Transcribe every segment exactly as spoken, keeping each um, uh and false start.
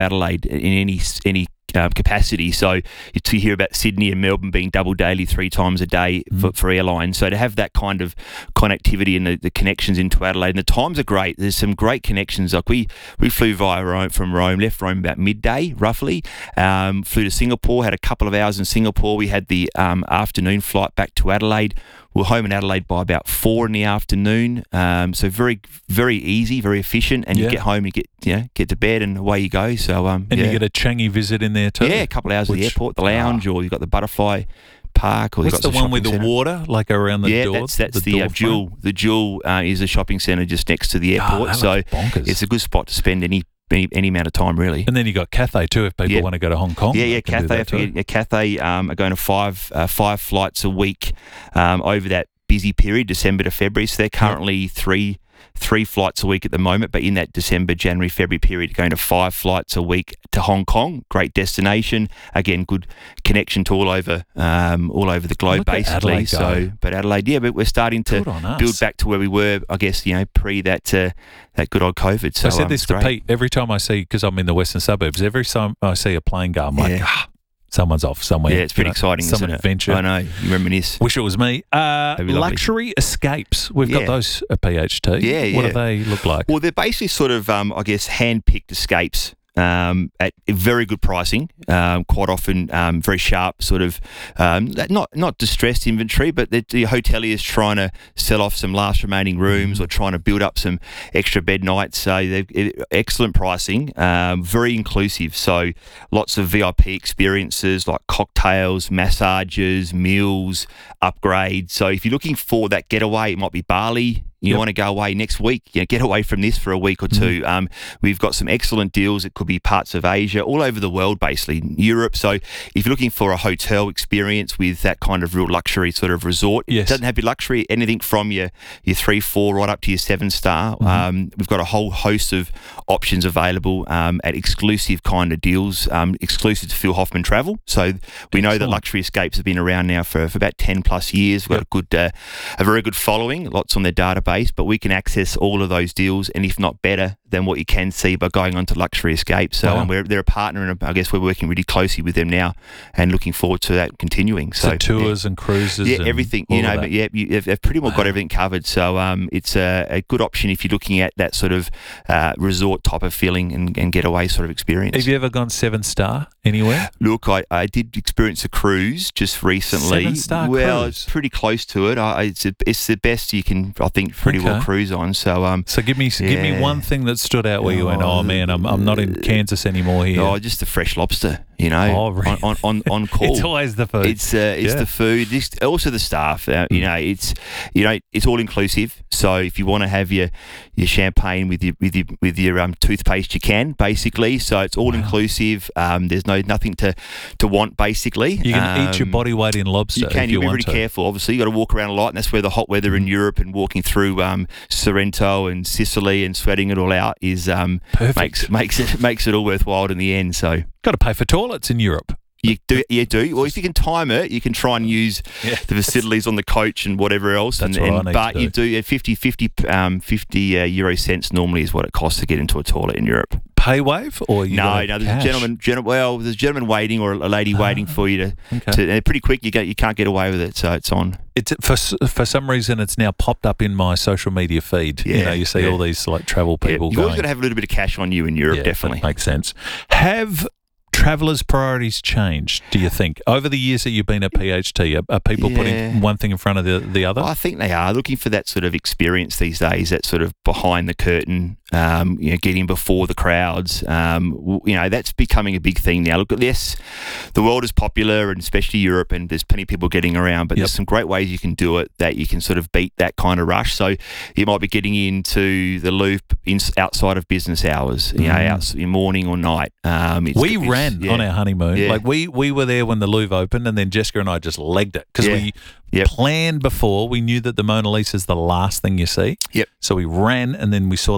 Adelaide in any any um, capacity. So you hear about Sydney and Melbourne being double daily three times a day for, mm. for airlines. So to have that kind of connectivity and the, the connections into Adelaide, and the times are great. There's some great connections. Like we we flew via Rome from Rome, left Rome about midday roughly. Um, flew to Singapore, had a couple of hours in Singapore. We had the um, afternoon flight back to Adelaide. We were home in Adelaide by about four in the afternoon. Um, so very, very easy, very efficient. And yeah. you get home, you get you know, get to bed, and away you go. So um, and yeah. you get a Changi visit in there too. Yeah, a couple of hours Which, at the airport, the lounge, ah. or you've got the butterfly park. Or What's you've got the one with the centre. water, like around the yeah, door? Yeah, that's that's the, the, uh, Jewel. The Jewel uh, is a shopping centre just next to the airport. Oh, so bonkers. It's a good spot to spend any. Any, any amount of time, really. And then you got Cathay too, if people yeah. want to go to Hong Kong. Yeah, yeah, Cathay. I forget, yeah, Cathay um, are going to five uh, five flights a week um, over that busy period, December to February. So they're currently yeah. three three flights a week at the moment, but in that December, January, February period, going to five flights a week to Hong Kong. Great destination. Again, good connection to all over um, all over the globe, Look basically. Adelaide, so, but Adelaide, yeah, but we're starting to build back to where we were, I guess, you know, pre that uh, that good old COVID. So I said um, this to great. Pete every time I see, because I'm in the western suburbs. Every time I see a plane go, I'm like, yeah. ah. Someone's off somewhere. Yeah, it's pretty you know, exciting, some isn't adventure. it? I know. You reminisce. Wish it was me. Uh, luxury escapes. We've yeah. got those at P H T. Yeah, yeah. What do they look like? Well, they're basically sort of, um, I guess, hand-picked escapes um, at very good pricing. Um, quite often, um, very sharp, sort of um, not not distressed inventory, but the, the hotelier is trying to sell off some last remaining rooms mm. or trying to build up some extra bed nights. So they've excellent pricing, um, very inclusive. So lots of V I P experiences like cocktails, massages, meals, upgrades. So if you're looking for that getaway, it might be Bali. You yep. want to go away next week, you know, get away from this for a week or two. Mm. Um, we've got some excellent deals. It could be parts of Asia, all over the world, basically, Europe. So if you're looking for a hotel experience with that kind of real luxury sort of resort, yes. it doesn't have to be luxury, anything from your, your three, four, right up to your seven star. Mm-hmm. Um, we've got a whole host of options available um, at exclusive kind of deals, um, exclusive to Phil Hoffman Travel. So we excellent. know that Luxury Escapes have been around now for, for about ten plus years. We've yep. got a good, uh, a very good following, lots on their database. But we can access all of those deals, and if not better than what you can see by going on to Luxury Escape. So wow. um, we're, they're a partner, and I guess we're working really closely with them now, and looking forward to that continuing. So, so tours yeah. and cruises, yeah, and everything. You know, but yeah, you, they've, they've pretty well wow. got everything covered. So um, it's a, a good option if you're looking at that sort of uh, resort type of feeling and, and getaway sort of experience. Have you ever gone seven star anywhere? Look, I, I did experience a cruise just recently. Seven star well, cruise. It's pretty close to it. I, it's a, it's the best you can, I think, pretty okay. well cruise on. So um, so give me yeah. give me one thing that stood out where you went, oh man, I'm I'm not in Kansas anymore here. Oh, just the fresh lobster. You know, oh, really? on, on on call. It's always the food. It's uh, it's yeah. the food. It's also the staff. Uh, you know, it's you know it's all inclusive. So if you want to have your, your champagne with your with your with your um, toothpaste, you can basically. So it's all wow. inclusive. Um, there's no nothing to, to want basically. You can um, eat your body weight in lobster. You can. If You you be want really to. careful. Obviously, you got to walk around a lot, and that's where the hot weather in Europe and walking through um, Sorrento and Sicily and sweating it all out is um, Perfect. makes makes it makes it all worthwhile in the end. So got to pay for toilets in Europe. You do, you do. Or if you can time it, you can try and use yeah. the facilities on the coach and whatever else. That's and, what and, I need but to do. you do uh, fifty, fifty, um, fifty uh, euro cents normally is what it costs to get into a toilet in Europe. Pay wave or you no, no. There's cash? a gentleman. Gen- well, there's a gentleman waiting or a lady ah, waiting for you to. Okay. to and they're pretty quick. You get, you can't get away with it, so it's on. It's for for some reason it's now popped up in my social media feed. Yeah, you know, you see yeah. all these like travel people. Yeah, you've going. always got to have a little bit of cash on you in Europe, yeah, definitely. That makes sense. Have travellers' priorities changed, do you think, over the years that you've been at P H T? Are, are people yeah. putting one thing in front of the, the other? Well, I think they are looking for that sort of experience these days, that sort of behind the curtain, um, you know, getting before the crowds. Um, you know, that's becoming a big thing now. Look at this. The world is popular, and especially Europe, and there's plenty of people getting around, but yep. there's some great ways you can do it that you can sort of beat that kind of rush. So you might be getting into the loop in, outside of business hours, you know, mm. out in morning or night. Um, it's, we it's, ran yeah. on our honeymoon. Yeah. Like we, we were there when the Louvre opened, and then Jessica and I just legged it because Yeah. we Yep. planned before. We knew that the Mona Lisa is the last thing you see. Yep. So we ran, and then we saw that first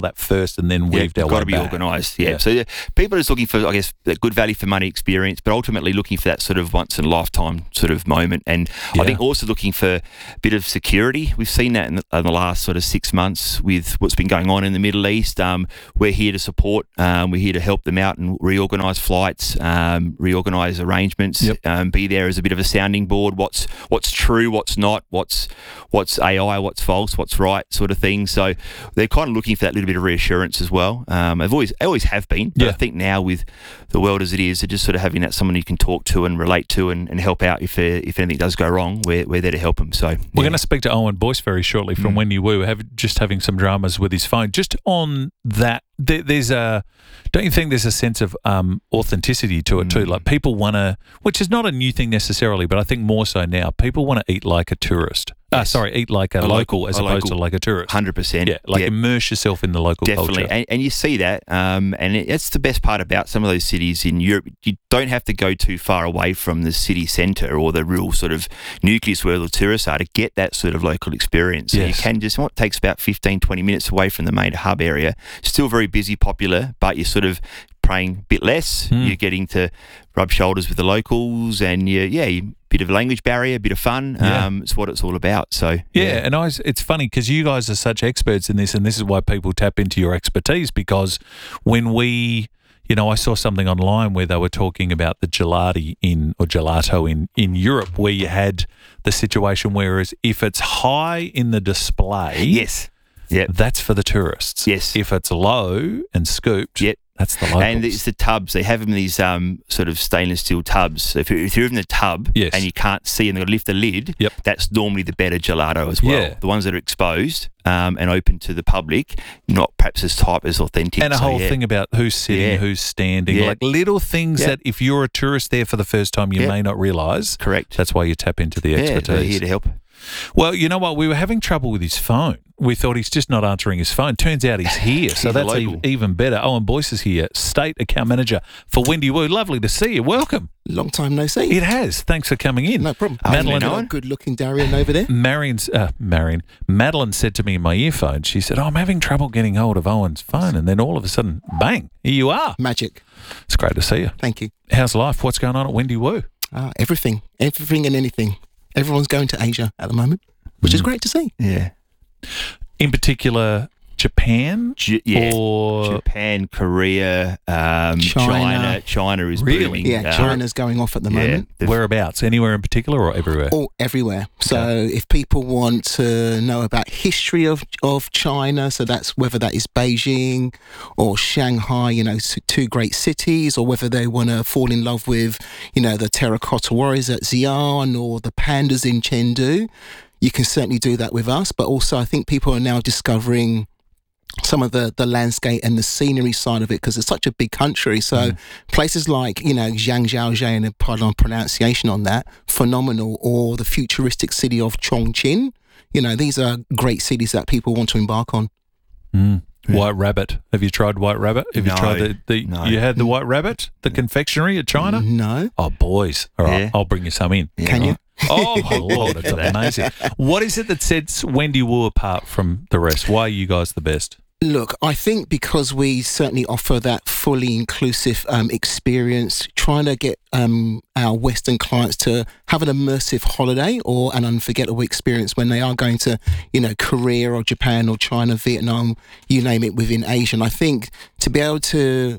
first and then weaved yeah, our got way to be back. organised. Yeah. Yeah. So yeah, people are just looking for, I guess, that good value for money experience, but ultimately looking for that sort of once in a lifetime sort of moment. And Yeah. I think also looking for a bit of security. We've seen that in the, in the last sort of six months with what's been going on in the Middle East. Um, we're here to support. Um, we're here to help them out and reorganise flights, um, reorganise arrangements, Yep. um, be there as a bit of a sounding board. What's what's true, what's not, what's what's A I, what's false, what's right, sort of thing. So they're kind of looking for that little bit of reassurance as well. Um, I've always, I always have been, but Yeah. I think now with the world as it is, they're just sort of having that someone you can talk to and relate to and, and help out if uh, if anything does go wrong. We're, we're there to help them. So We're yeah. going to speak to Owen Boyce very shortly from Mm. Wendy Wu, have, just having some dramas with his phone. Just on that, there, there's a, don't you think there's a sense of um, authenticity to it too? Mm. Like people want to, which is not a new thing necessarily, but I think more so now, people want to eat like a tourist. Uh, Yes. sorry, eat like a, A local, local- as a opposed local. to like a tourist. one hundred percent. Yeah, like Yeah. immerse yourself in the local Definitely, culture. and, and you see that, um, and it, that's the best part about some of those cities in Europe. You don't have to go too far away from the city centre or the real sort of nucleus where the tourists are to get that sort of local experience. So Yes. you can just, what takes about fifteen, twenty minutes away from the main hub area. Still very busy, popular, but you're sort of paying a bit less. Hmm. You're getting to rub shoulders with the locals, and you, yeah, you, bit of a language barrier, a bit of fun. Yeah. Um, it's what it's all about. So Yeah, and I, it's funny because you guys are such experts in this, and this is why people tap into your expertise. Because when we, you know, I saw something online where they were talking about the gelati in or gelato in in Europe, where you had the situation whereas if it's high in the display, yes, yeah, that's for the tourists. Yes. If it's low and scooped, Yep. that's the locals. And it's the tubs. They have them in these um, sort of stainless steel tubs. So if you're, if you're in the tub Yes. and you can't see and they've got to lift the lid, Yep. that's normally the better gelato as well. Yeah. The ones that are exposed um, and open to the public, not perhaps as type as authentic. And a So, whole yeah. thing about who's sitting, Yeah. who's standing, Yeah. like little things Yeah. that if you're a tourist there for the first time, you Yeah. may not realise. Correct. That's why you tap into the yeah, expertise. they're here to help. Well, you know what? We were having trouble with his phone. We thought he's just not answering his phone. Turns out he's here, so He's that's local. e- even better. Owen Boyce is here, State Account Manager for Wendy Wu. Lovely to see you. Welcome. Long time no see. It has. Thanks for coming in. No problem. Madeline- Hasn't been Good looking Darian over there. Marion's, uh, Marion, Madeline said to me in my earphone, she said, oh, I'm having trouble getting hold of Owen's phone. And then all of a sudden, bang, here you are. Magic. It's great to see you. Thank you. How's life? What's going on at Wendy Wu? Uh, everything. Everything and anything. Everyone's going to Asia at the moment, which is Mm. great to see. Yeah. In particular, Japan J- yeah. or Japan, Korea, um, China. China. China is Really? booming. Yeah, Uh, China's going off at the yeah, moment. the- whereabouts? Anywhere in particular or everywhere? All everywhere. So if people want to know about history of of China, so that's whether that is Beijing or Shanghai, you know, s- two great cities, or whether they want to fall in love with, you know, the terracotta warriors at Xi'an or the pandas in Chengdu, you can certainly do that with us. But also, I think people are now discovering some of the, the landscape and the scenery side of it because it's such a big country. So places like, you know, Zhangjiaozhe, and pardon on pronunciation on that, phenomenal, or the futuristic city of Chongqing. You know, these are great cities that people want to embark on. Mm. White Rabbit. Have you tried White Rabbit? Have you No, tried the, the no. you had the White Rabbit, the confectionery at China? No. Oh, boys. All right, Yeah. I'll bring you some in. Yeah. Can you? Oh, my Lord, it's amazing. What is it that sets Wendy Wu apart from the rest? Why are you guys the best? Look, I think because we certainly offer that fully inclusive um, experience, trying to get um, our Western clients to have an immersive holiday or an unforgettable experience when they are going to, you know, Korea or Japan or China, Vietnam, you name it, within Asia. And I think to be able to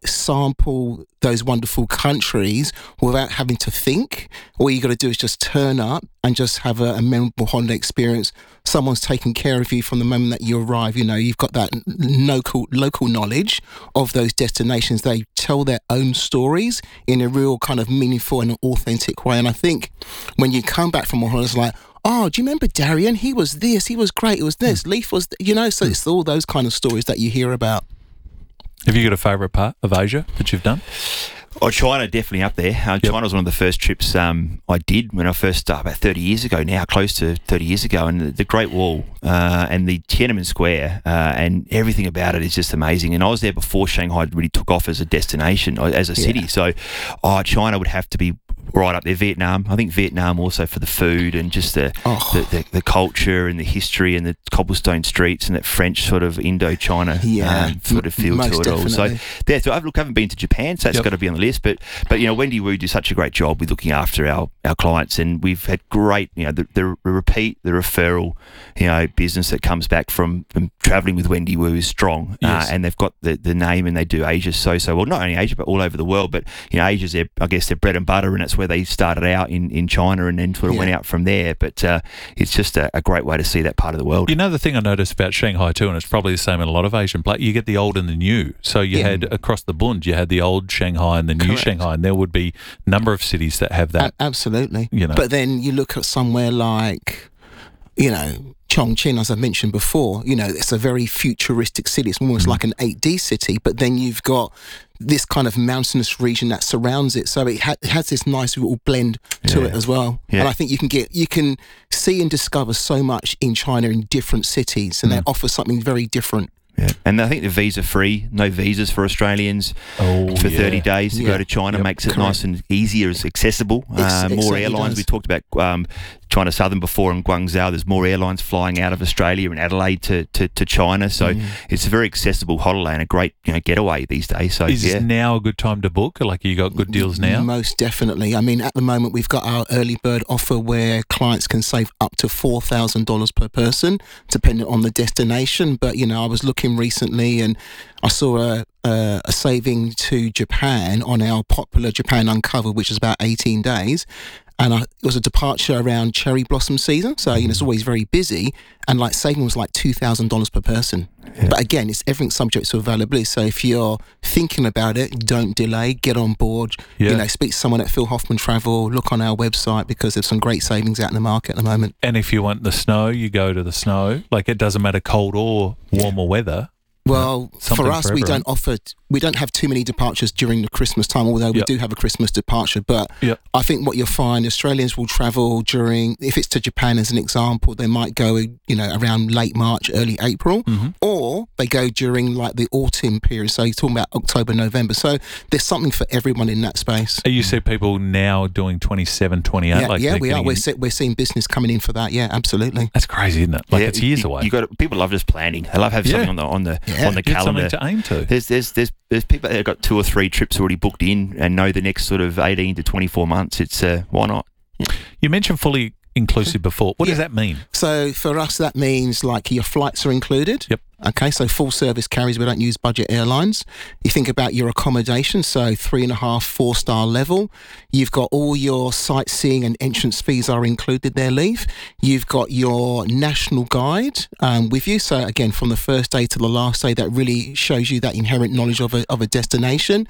sample those wonderful countries without having to think, all you got to do is just turn up and just have a, a memorable holiday experience. Someone's taking care of you from the moment that you arrive. You know, you've got that local local knowledge of those destinations. They tell their own stories in a real kind of meaningful and authentic way. And I think when you come back from a holiday, it's like, oh, do you remember Darian? He was this, he was great, it was this, Leaf was, th-. you know, so it's all those kind of stories that you hear about. Have you got a favourite part of Asia that you've done? Oh, China definitely up there. Uh, Yep. China was one of the first trips um, I did when I first started about thirty years ago now, close to thirty years ago. And the, the Great Wall uh, and the Tiananmen Square uh, and everything about it is just amazing. And I was there before Shanghai really took off as a destination, uh, as a city. Yeah. So oh, China would have to be right up there. Vietnam, I think Vietnam also for the food and just the, Oh. the, the the culture and the history and the cobblestone streets and that French sort of Indo-China Yeah, um, sort of feel most to it all. So definitely. yeah, so I've look, I haven't been to Japan, so that's Yep. got to be on the list. But but you know, Wendy Wu do such a great job with looking after our, our clients, and we've had great, you know, the, the repeat, the referral, you know, business that comes back from, from travelling with Wendy Wu is strong, Yes. uh, and they've got the, the name and they do Asia so so well. Not only Asia but all over the world. But you know, Asia's their, I guess, their bread and butter, and that's where they started out in, in China, and then sort of Yeah. went out from there. But uh, it's just a, a great way to see that part of the world. You know, the thing I noticed about Shanghai too, and it's probably the same in a lot of Asian places, you get the old and the new. So you Yeah. had across the Bund, you had the old Shanghai and the new Correct. Shanghai, and there would be a number of cities that have that. A- absolutely. You know. But then you look at somewhere like, you know, Chongqing, as I mentioned before, you know, it's a very futuristic city. It's almost Mm. like an eight D city, but then you've got this kind of mountainous region that surrounds it. So it, ha- it has this nice little blend to Yeah. it as well. Yeah. And I think you can get, you can see and discover so much in China in different cities, and Mm. they offer something very different. Yeah. And I think the visa free, no visas for Australians Oh, for yeah. thirty days to Yeah. go to China Yep. makes it Correct. nice and easier, it's accessible. It's- uh, it more certainly airlines. does. We talked about um, China Southern before and Guangzhou. There's more airlines flying out of Australia and Adelaide to, to, to China. So Mm. it's a very accessible holiday and a great you know getaway these days. So Is yeah. now a good time to book? Like you got good deals now? Most definitely. I mean, at the moment, we've got our early bird offer where clients can save up to four thousand dollars per person, depending on the destination. But, you know, I was looking recently and I saw a, a, a saving to Japan on our popular Japan Uncovered, which is about eighteen days. And I, it was a departure around cherry blossom season. So, you know, it's always very busy. And like saving was like two thousand dollars per person. Yeah. But again, it's everything subject to availability. So if you're thinking about it, don't delay, get on board. Yeah. You know, speak to someone at Phil Hoffman Travel, look on our website because there's some great savings out in the market at the moment. And if you want the snow, you go to the snow. Like it doesn't matter cold or warmer weather. Well, Something for us, for we everyone. don't offer, we don't have too many departures during the Christmas time, although we Yep. do have a Christmas departure. But Yep. I think what you'll find, Australians will travel during, if it's to Japan as an example, they might go, you know, around late March, early April, Mm-hmm. or they go during like the autumn period. So you're talking about October, November. So there's something for everyone in that space. You see people now doing twenty-seven, twenty-eight. Yeah, like yeah, they're we are. getting We're, in- see, we're seeing business coming in for that. Yeah, absolutely. That's crazy, isn't it? Like Yeah, it's years you, away. You got people love just planning. They love having Yeah. something on the on the Yeah. on the You have calendar. something to aim to. There's there's there's there's people that have got two or three trips already booked in and know the next sort of eighteen to twenty-four months. It's uh, why not? You mentioned fully inclusive before. What does Yeah. that mean? So for us, that means like your flights are included. Yep. Okay, so full service carriers, we don't use budget airlines. You think about your accommodation, so three and a half, four star level. You've got all your sightseeing and entrance fees are included there, Leave. You've got your national guide um, with you. So again, from the first day to the last day, that really shows you that inherent knowledge of a, of a destination.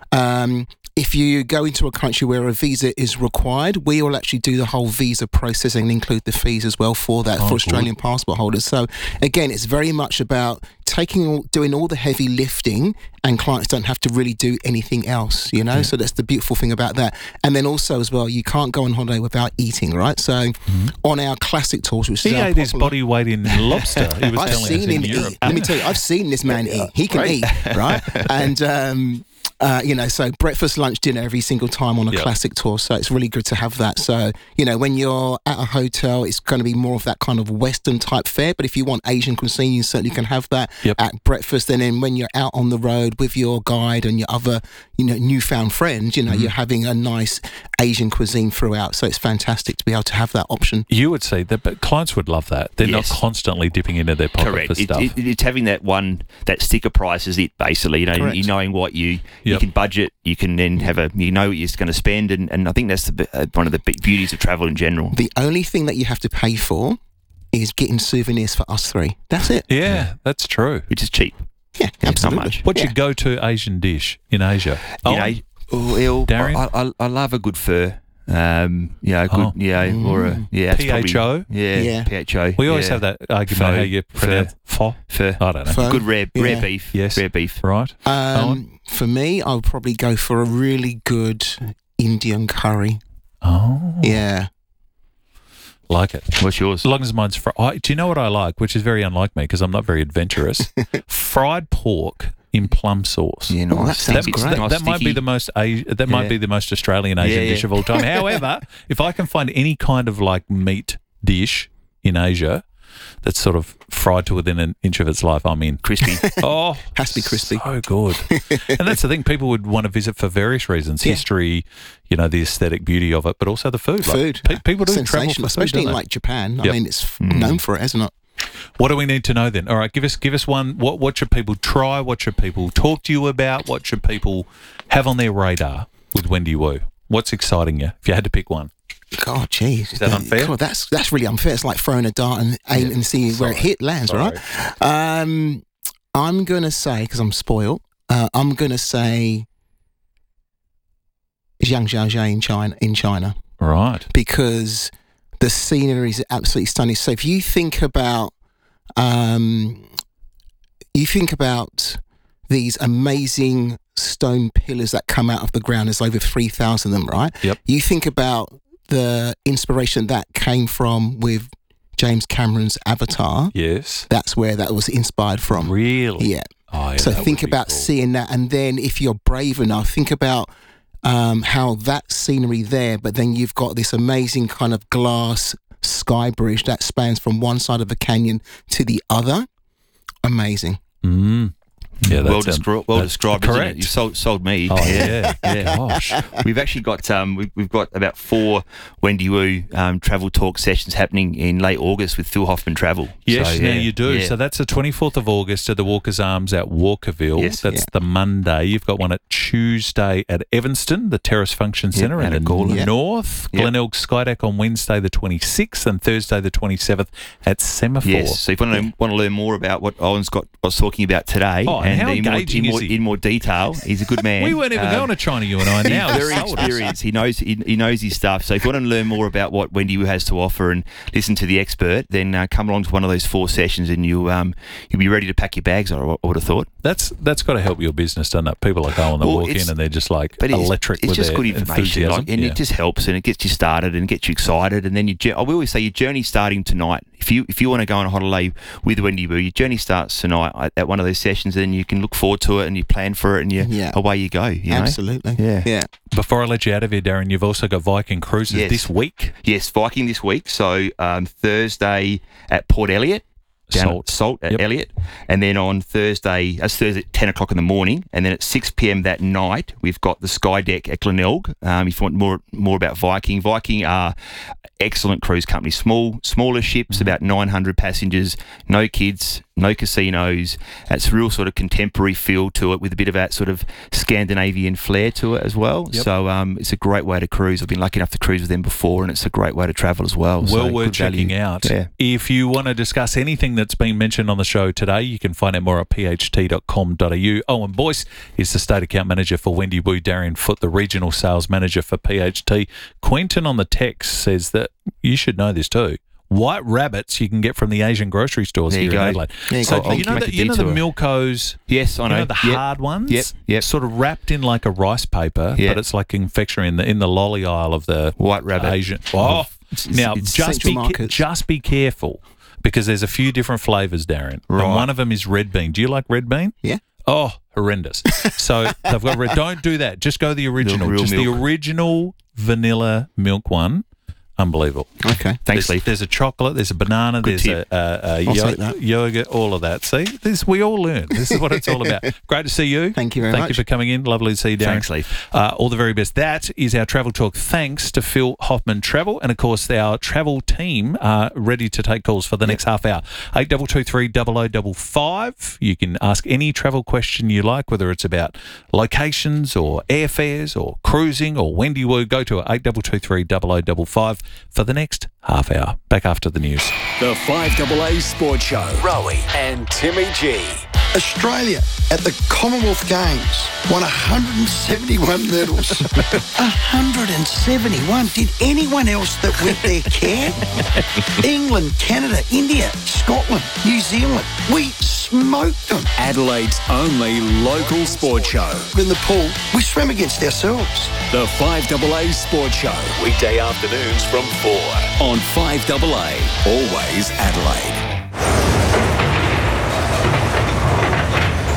Um, If you go into a country where a visa is required, we will actually do the whole visa process and include the fees as well for that Oh, for Australian passport holders. So again, it's very much about taking all, doing all the heavy lifting, and clients don't have to really do anything else, you know? So that's the beautiful thing about that. And then also as well, you can't go on holiday without eating, right? So Mm-hmm. on our classic tours, which is He our ate his popular- body weight in lobster. He was I've telling seen us in him Europe. eat. Let me tell you, I've seen this man eat. He can Great. eat, right? And um, uh, you know, so breakfast, lunch, dinner every single time on a Yep. classic tour. So it's really good to have that. So you know, when you're at a hotel, it's going to be more of that kind of Western type fare. But if you want Asian cuisine, you certainly can have that Yep. at breakfast. And then when you're out on the road with your guide and your other, you know, newfound friends, you know, Mm-hmm. you're having a nice Asian cuisine throughout. So it's fantastic to be able to have that option. You would say that, but clients would love that. They're Yes. not constantly dipping into their pocket Correct. for It, stuff. it, it's having that one that sticker price is it basically. You know, Correct. you knowing what you you Yep. can budget. You can then have a you know what you're going to spend, and, and I think that's the, be- uh, one of the big beauties of travel in general. The only thing that you have to pay for is getting souvenirs for us three. That's it. yeah, that's true. Which is cheap. Yeah, Yeah, absolutely. not much. What's Yeah. your go-to Asian dish in Asia? You Oh, know, oh, ill, Darian? I, I, I love a good fur. Um, you know, good, Oh. yeah, or a yeah, it's P H O? probably- Yeah, Yeah. P H O. we always yeah. have that argument Pho, how you pronounce pho. Fur. I don't know. Pho. Good rare, rare Yeah. beef. Yes. Rare beef. Right? Um, for me, I would probably go for a really good Indian curry. Oh, Yeah. like it. What's yours? As long as mine's fried. Do you know what I like, which is very unlike me because I'm not very adventurous? Fried pork in plum sauce. Yeah, Oh, that nice. sounds Sticky- great. That, nice that might be sticky. the most A- that might Yeah. be the most Australian Asian Yeah, yeah. dish of all time. However, if I can find any kind of like meat dish in Asia that's sort of fried to within an inch of its life, I'm in. crispy. Oh, Has to be crispy. So good. And that's the thing. People would want to visit for various reasons: Yeah. history, you know, the aesthetic beauty of it, but also the food. Like, Food. pe- people do travel for Sensational, food, especially don't in they? like Japan. Yep. I mean, it's f known for it, isn't it? What do we need to know then? All right, give us give us one. What what should people try? What should people talk to you about? What should people have on their radar with Wendy Wu? What's exciting you? If you had to pick one. God, jeez. Is that unfair? God, that's that's really unfair. It's like throwing a dart and aim and see where it hit lands, Sorry. right? Um, I'm gonna say, because I'm spoiled, uh, I'm gonna say Zhangjiajie in China. In China, Right. because the scenery is absolutely stunning. So if you think about, um, you think about these amazing stone pillars that come out of the ground. There's over three thousand of them, right? Yep. You think about the inspiration that came from with James Cameron's Avatar. Yes. That's where that was inspired from. Really? Yeah. Oh, yeah, so that think would be about cool. seeing that, and then if you're brave enough, think about um, how that scenery there, but then you've got this amazing kind of glass sky bridge that spans from one side of the canyon to the other. Amazing. Mm. Yeah, well, that's descri- well that's described. Isn't correct. it? You sold, sold me. Oh yeah, Yeah. Gosh. We've actually got um, we've, we've got about four Wendy Wu um, travel talk sessions happening in late August with Phil Hoffman Travel. Yes, So, now yeah, you do. yeah. So that's the twenty-fourth of August at the Walker's Arms at Walkerville. Yes, that's yeah. the Monday. You've got one at Tuesday at Evanston, the Terrace Function Centre out in at the Gawler. Yeah. north. Yep. Glenelg Skydeck on Wednesday the twenty-sixth and Thursday the twenty-seventh at Semaphore. Yes. So if you want to, want to learn more about what Owen's got was talking about today, Oh, and how in, more, engaging in, more, is he? in more detail, he's a good man. We weren't even Um, going to China, you and I. Now He's he's very sold us. experienced. He knows he, he knows his stuff. So if you want to learn more about what Wendy Wu has to offer and listen to the expert, then uh, come along to one of those four sessions, and you um you'll be ready to pack your bags. I, I would have thought. That's that's got to help your business, doesn't it? People like Owen that Well, walk it's- in and they're just like But it's, electric it's with just their good information, enthusiasm. like, and Yeah. it just helps and it gets you started and gets you excited. And then you, jour- I always say your journey's starting tonight. If you if you want to go on a holiday with Wendy Wu, your journey starts tonight at- at one of those sessions, and you can look forward to it and you plan for it, and you Yeah. away you go. You know? Absolutely. Yeah. Yeah. Before I let you out of here, Darren, you've also got Viking Cruises Yes. this week. Yes, Viking this week. So um, Thursday at Port Elliot. Down Salt. at Salt at Yep. Elliot, and then on Thursday, that's Thursday at ten o'clock in the morning, and then at six p.m. that night, we've got the Sky Deck at Glenelg. Um, if you want more more about Viking, Viking are excellent cruise company, small smaller ships, about nine hundred passengers, no kids, no casinos. It's a real sort of contemporary feel to it, with a bit of that sort of Scandinavian flair to it as well. Yep. So um, it's a great way to cruise. I've been lucky enough to cruise with them before, and it's a great way to travel as well. Well So worth good value. checking out. Yeah. If you want to discuss anything that's been mentioned on the show today, you can find out more at p h t dot com dot a u. Owen Boyce is the State Account Manager for Wendy Wu. Darian Foote, the Regional Sales Manager for P H T. Quentin on the text says that you should know this too. White rabbits you can get from the Asian grocery stores There you here in go. Adelaide. There you so go. you know, Make the, a you know the detour. Milkos, Yes, I you know. know the Yep. hard ones? Yep, yep. Sort of wrapped in like a rice paper, Yep. but it's like confectionery in the in the lolly aisle of the White rabbit. Asian. Oh, It's- it's- now it's just Central be ca- Markets. just be careful because there's a few different flavours, Darren. Right. And one of them is red bean. Do you like red bean? Yeah. Oh, horrendous. So they've got red. Don't do that. Just go the original. real Just the milk. original vanilla milk one. Unbelievable. Okay. Thanks, There's, Leaf. there's a chocolate, there's a banana, Good there's tip. a, a, a I'll yo- take that. yogurt, all of that. See, this we all learn. This is what it's all about. Great to see you. Thank you very Thank much. you for coming in. Lovely to see you, Darren. Thanks, Leaf. Uh, all the very best. That is our travel talk. Thanks to Phil Hoffman Travel, and of course our travel team are ready to take calls for the next half hour. Eight double two three double o double five. You can ask any travel question you like, whether it's about locations or airfares or cruising or Wendy Wu. Go to eight double two three double o double five for the next half hour. Back after the news. The five A A Sports Show. Rowie and Timmy G. Australia at the Commonwealth Games won one hundred seventy-one medals. one hundred seventy-one? Did anyone else that went there care? England, Canada, India, Scotland, New Zealand. We smoked them. Adelaide's only local sports show. In the pool, we swam against ourselves. The five A A Sports Show. Weekday afternoons from four on five A A. Always Adelaide.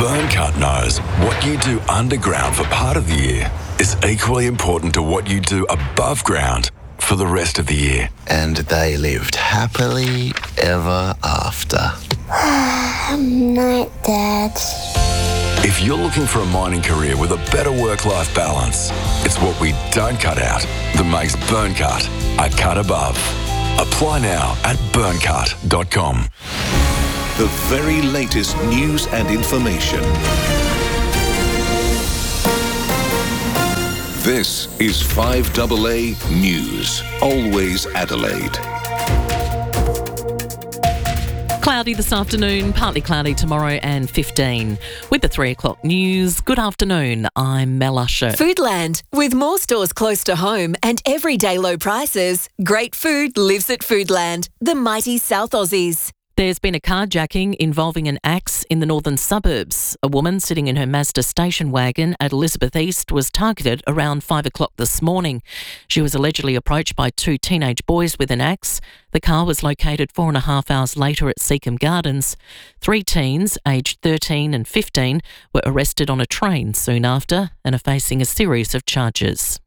Burncut knows what you do underground for part of the year is equally important to what you do above ground for the rest of the year. And they lived happily ever after. Night, Dad. If you're looking for a mining career with a better work-life balance, it's what we don't cut out that makes Burncut a cut above. Apply now at burncut dot com. The very latest news and information. This is five A A News, always Adelaide. Cloudy this afternoon, partly cloudy tomorrow and fifteen. With the three o'clock news, good afternoon, I'm Mel Usher. Foodland. With more stores close to home and everyday low prices, great food lives at Foodland, the mighty South Aussies. There's been a carjacking involving an axe in the northern suburbs. A woman sitting in her Mazda station wagon at Elizabeth East was targeted around five o'clock this morning. She was allegedly approached by two teenage boys with an axe. The car was located four and a half hours later at Seacombe Gardens. Three teens, aged thirteen and fifteen, were arrested on a train soon after and are facing a series of charges.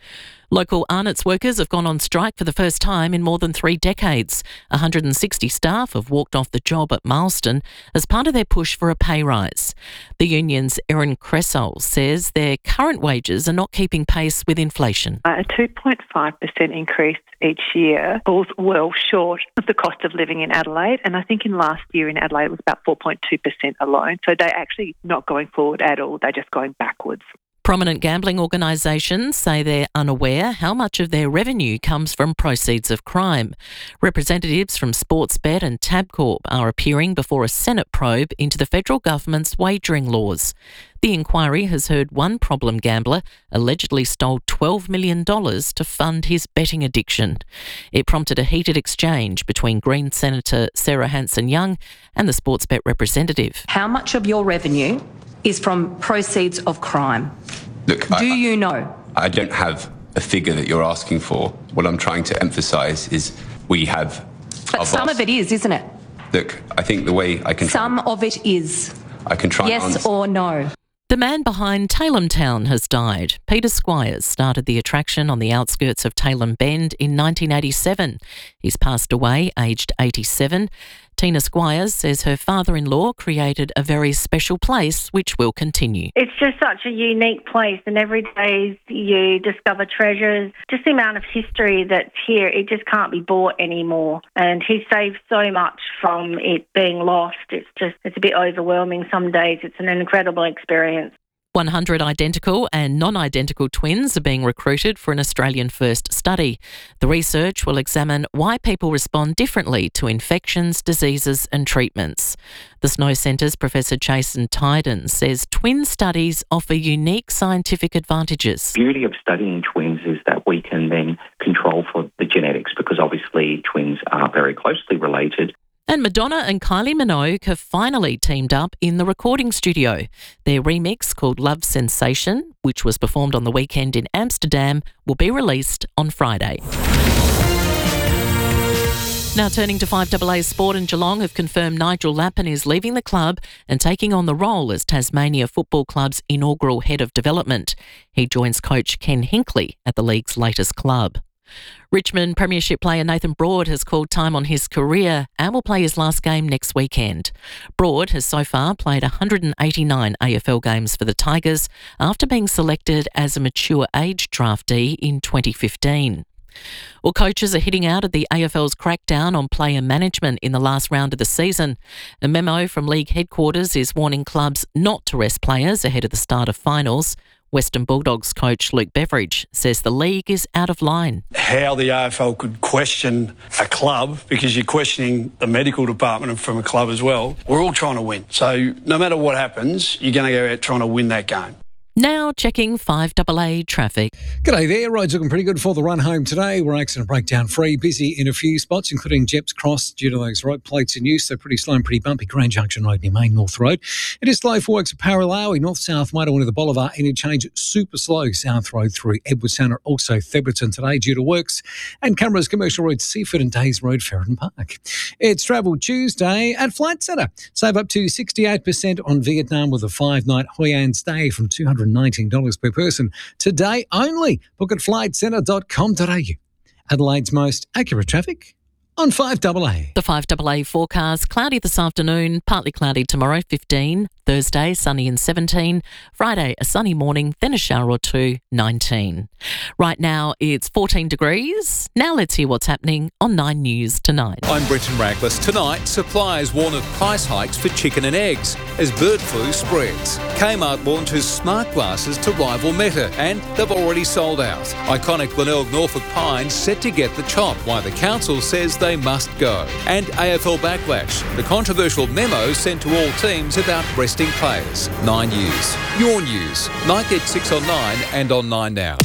Local Arnott's workers have gone on strike for the first time in more than three decades. one hundred sixty staff have walked off the job at Marston as part of their push for a pay rise. The union's Erin Cressol says their current wages are not keeping pace with inflation. A two point five percent increase each year falls well short of the cost of living in Adelaide, and I think in last year in Adelaide it was about four point two percent alone. So they're actually not going forward at all, they're just going backwards. Prominent gambling organisations say they're unaware how much of their revenue comes from proceeds of crime. Representatives from Sportsbet and Tabcorp are appearing before a Senate probe into the federal government's wagering laws. The inquiry has heard one problem gambler allegedly stole twelve million dollars to fund his betting addiction. It prompted a heated exchange between Green Senator Sarah Hanson-Young and the Sportsbet representative. How much of your revenue is from proceeds of crime? Look, Do I, you know? I don't have a figure that you're asking for. What I'm trying to emphasise is we have... But some vast, of it is, isn't it? Look, I think the way I can... Some try, of it is. I can try... Yes answer. or no? The man behind Tailem Town has died. Peter Squires started the attraction on the outskirts of Tailem Bend in nineteen eighty-seven. He's passed away, aged eighty-seven. Tina Squires says her father-in-law created a very special place which will continue. It's just such a unique place, and every day you discover treasures. Just the amount of history that's here, it just can't be bought anymore. And he saved so much from it being lost. It's just, it's a bit overwhelming some days. It's an incredible experience. one hundred identical and non-identical twins are being recruited for an Australian first study. The research will examine why people respond differently to infections, diseases and treatments. The Snow Centre's Professor Jason Tyden says twin studies offer unique scientific advantages. The beauty of studying twins is that we can then control for the genetics, because obviously twins are very closely related. And Madonna and Kylie Minogue have finally teamed up in the recording studio. Their remix, called Love Sensation, which was performed on the weekend in Amsterdam, will be released on Friday. Now turning to five A A Sport, and Geelong have confirmed Nigel Lappin is leaving the club and taking on the role as Tasmania Football Club's inaugural Head of Development. He joins coach Ken Hinkley at the league's latest club. Richmond Premiership player Nathan Broad has called time on his career and will play his last game next weekend. Broad has so far played one hundred eighty-nine A F L games for the Tigers after being selected as a mature age draftee in twenty fifteen. Well, coaches are hitting out at the A F L's crackdown on player management in the last round of the season. A memo from league headquarters is warning clubs not to rest players ahead of the start of finals. Western Bulldogs coach Luke Beveridge says the league is out of line. How the A F L could question a club, because you're questioning the medical department from a club as well. We're all trying to win. So no matter what happens, you're going to go out trying to win that game. Now checking five A A traffic. G'day there. Roads looking pretty good for the run home today. We're accident breakdown free. Busy in a few spots, including Jeps Cross due to those road plates in use. So pretty slow and pretty bumpy. Grand Junction Road near Main North Road. It is slow for works at Paralawi, North-South Motorway to the Bolivar interchange. Super slow South Road through Edwardstown. Also Theberton today due to works. And Cameras Commercial Road, Seaford and Days Road, Ferron Park. It's Travel Tuesday at Flight Centre. Save up to sixty-eight percent on Vietnam with a five-night Hoi An stay from two hundred nineteen dollars per person. Today only. Book at flight centre dot com dot a u. Adelaide's most accurate traffic on five A A. The five A A forecast: cloudy this afternoon, partly cloudy tomorrow, fifteen. Thursday, sunny and seventeen. Friday, a sunny morning, then a shower or two, nineteen. Right now, it's fourteen degrees. Now let's hear what's happening on Nine News tonight. I'm Brenton Raglas. Tonight, suppliers warn of price hikes for chicken and eggs as bird flu spreads. Kmart launches smart glasses to rival Meta, and they've already sold out. Iconic Glenelg Norfolk Pines set to get the chop, while the council says they must go. And A F L backlash, the controversial memo sent to all teams about resting players. Nine News. Your news. Nightly at six on Nine and on Nine Now.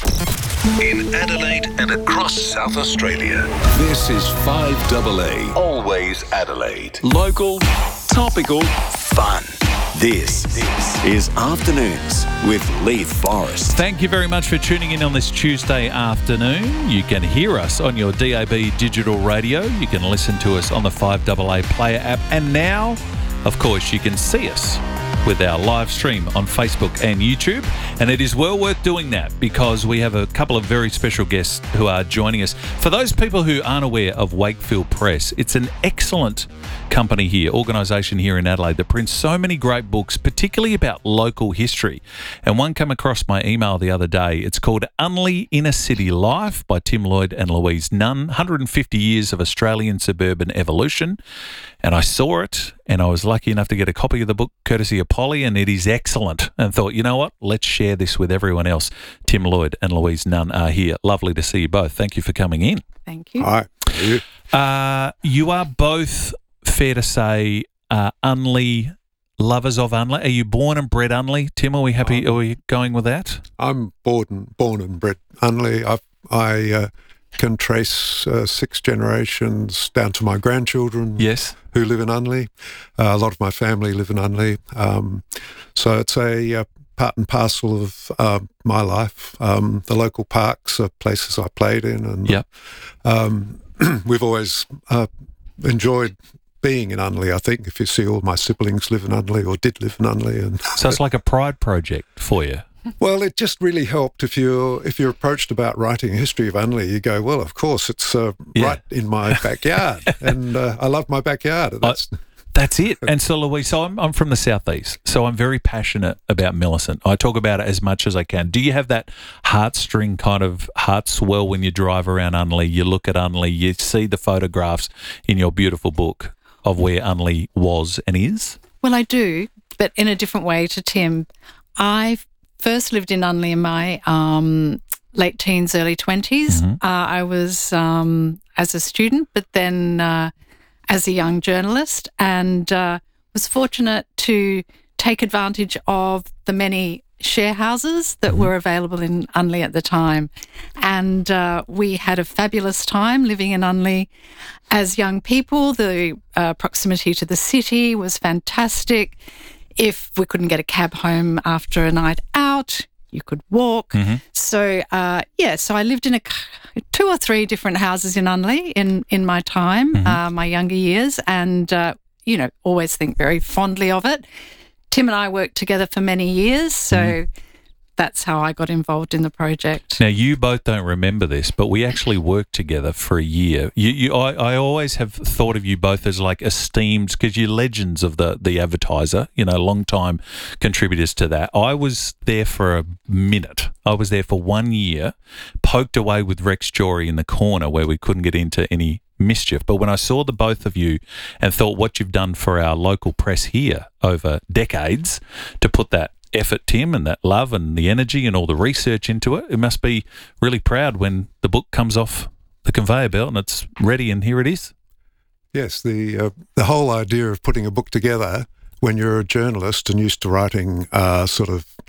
In Adelaide and across South Australia, this is five A A. Always Adelaide. Local, topical, fun. This is Afternoons with Leith Forrest. Thank you very much for tuning in on this Tuesday afternoon. You can hear us on your D A B digital radio. You can listen to us on the five A A player app. And now, of course, you can see us with our live stream on Facebook and YouTube. And it is well worth doing that because we have a couple of very special guests who are joining us. For those people who aren't aware of Wakefield Press, it's an excellent company here, organisation here in Adelaide that prints so many great books, particularly about local history. And one came across my email the other day. It's called Unley Inner City Life by Tim Lloyd and Louise Nunn, one hundred fifty years of Australian suburban evolution. And I saw it and I was lucky enough to get a copy of the book courtesy of Polly, and it is excellent. And thought, you know what, let's share this with everyone else. Tim Lloyd and Louise Nunn are here. Lovely to see you both. Thank you for coming in. Thank you. Hi. How are you? Uh, you are both, fair to say, uh, Unley, lovers of Unley. Are you born and bred Unley? Tim, are we happy? Um, are we going with that? I'm born and, born and bred Unley. I've, I uh, can trace uh, six generations down to my grandchildren. Yes. Who live in Unley. Uh, a lot of my family live in Unley. Um, so it's a uh, part and parcel of uh, my life. Um, the local parks are places I played in, and yep. um, we've always uh, enjoyed being in Unley. I think if you see all my siblings live in Unley or did live in Unley, and so it's like a pride project for you. Well, it just really helped if you're if you're approached about writing a history of Unley. You go, well, of course, it's uh, yeah. right in my backyard, and uh, I love my backyard. That's I, that's it. And so, Louise, so I'm I'm from the southeast, so I'm very passionate about Millicent. I talk about it as much as I can. Do you have that heartstring kind of heart swell when you drive around Unley? You look at Unley, you see the photographs in your beautiful book of where Unley was and is? Well, I do, but in a different way to Tim. I've first lived in Unley in my um, late teens, early twenties. Mm-hmm. Uh, I was um, as a student, but then uh, as a young journalist, and uh, was fortunate to take advantage of the many share houses that mm-hmm. were available in Unley at the time. And uh, we had a fabulous time living in Unley as young people. The uh, proximity to the city was fantastic. If we couldn't get a cab home after a night out, you could walk. Mm-hmm. So, uh, yeah, so I lived in a, two or three different houses in Unley in, in my time, mm-hmm. uh, my younger years, and, uh, you know, always think very fondly of it. Tim and I worked together for many years, so mm-hmm. that's how I got involved in the project. Now, you both don't remember this, but we actually worked together for a year. You, you, I, I always have thought of you both as like esteemed, because you're legends of the, the Advertiser, you know, long-time contributors to that. I was there for a minute. I was there for one year, poked away with Rex Jory in the corner where we couldn't get into any mischief. But when I saw the both of you and thought what you've done for our local press here over decades to put that effort, Tim, and that love and the energy and all the research into it, it must be really proud when the book comes off the conveyor belt and it's ready and here it is. Yes, the uh, the whole idea of putting a book together when you're a journalist and used to writing uh, sort of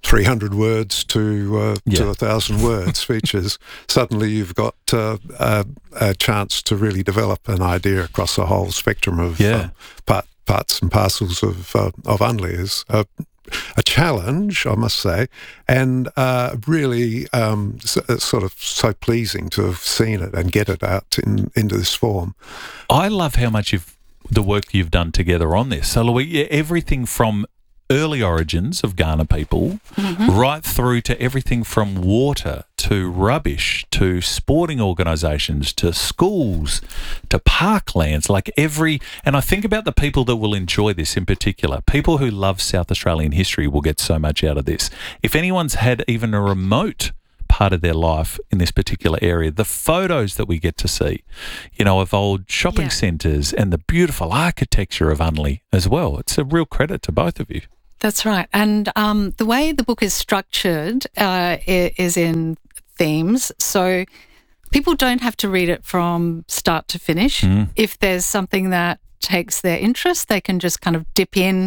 three hundred words to uh, Yeah. to one thousand words features, suddenly you've got uh, a, a chance to really develop an idea across a whole spectrum of Yeah. um, part, parts and parcels of uh, of Unley. Is a, a challenge, I must say, and uh, really um, s- it's sort of so pleasing to have seen it and get it out in, into this form. I love how much you've the work you've done together on this. So, Louis, yeah, everything from early origins of Kaurna people Mhm. right through to everything from water to rubbish to sporting organisations to schools to parklands, like every... And I think about the people that will enjoy this in particular. People who love South Australian history will get so much out of this. If anyone's had even a remote part of their life in this particular area, the photos that we get to see, you know, of old shopping Yeah. centres and the beautiful architecture of Unley as well. It's a real credit to both of you. That's right. And um, the way the book is structured uh, i- is in themes. So people don't have to read it from start to finish. Mm. If there's something that takes their interest, they can just kind of dip in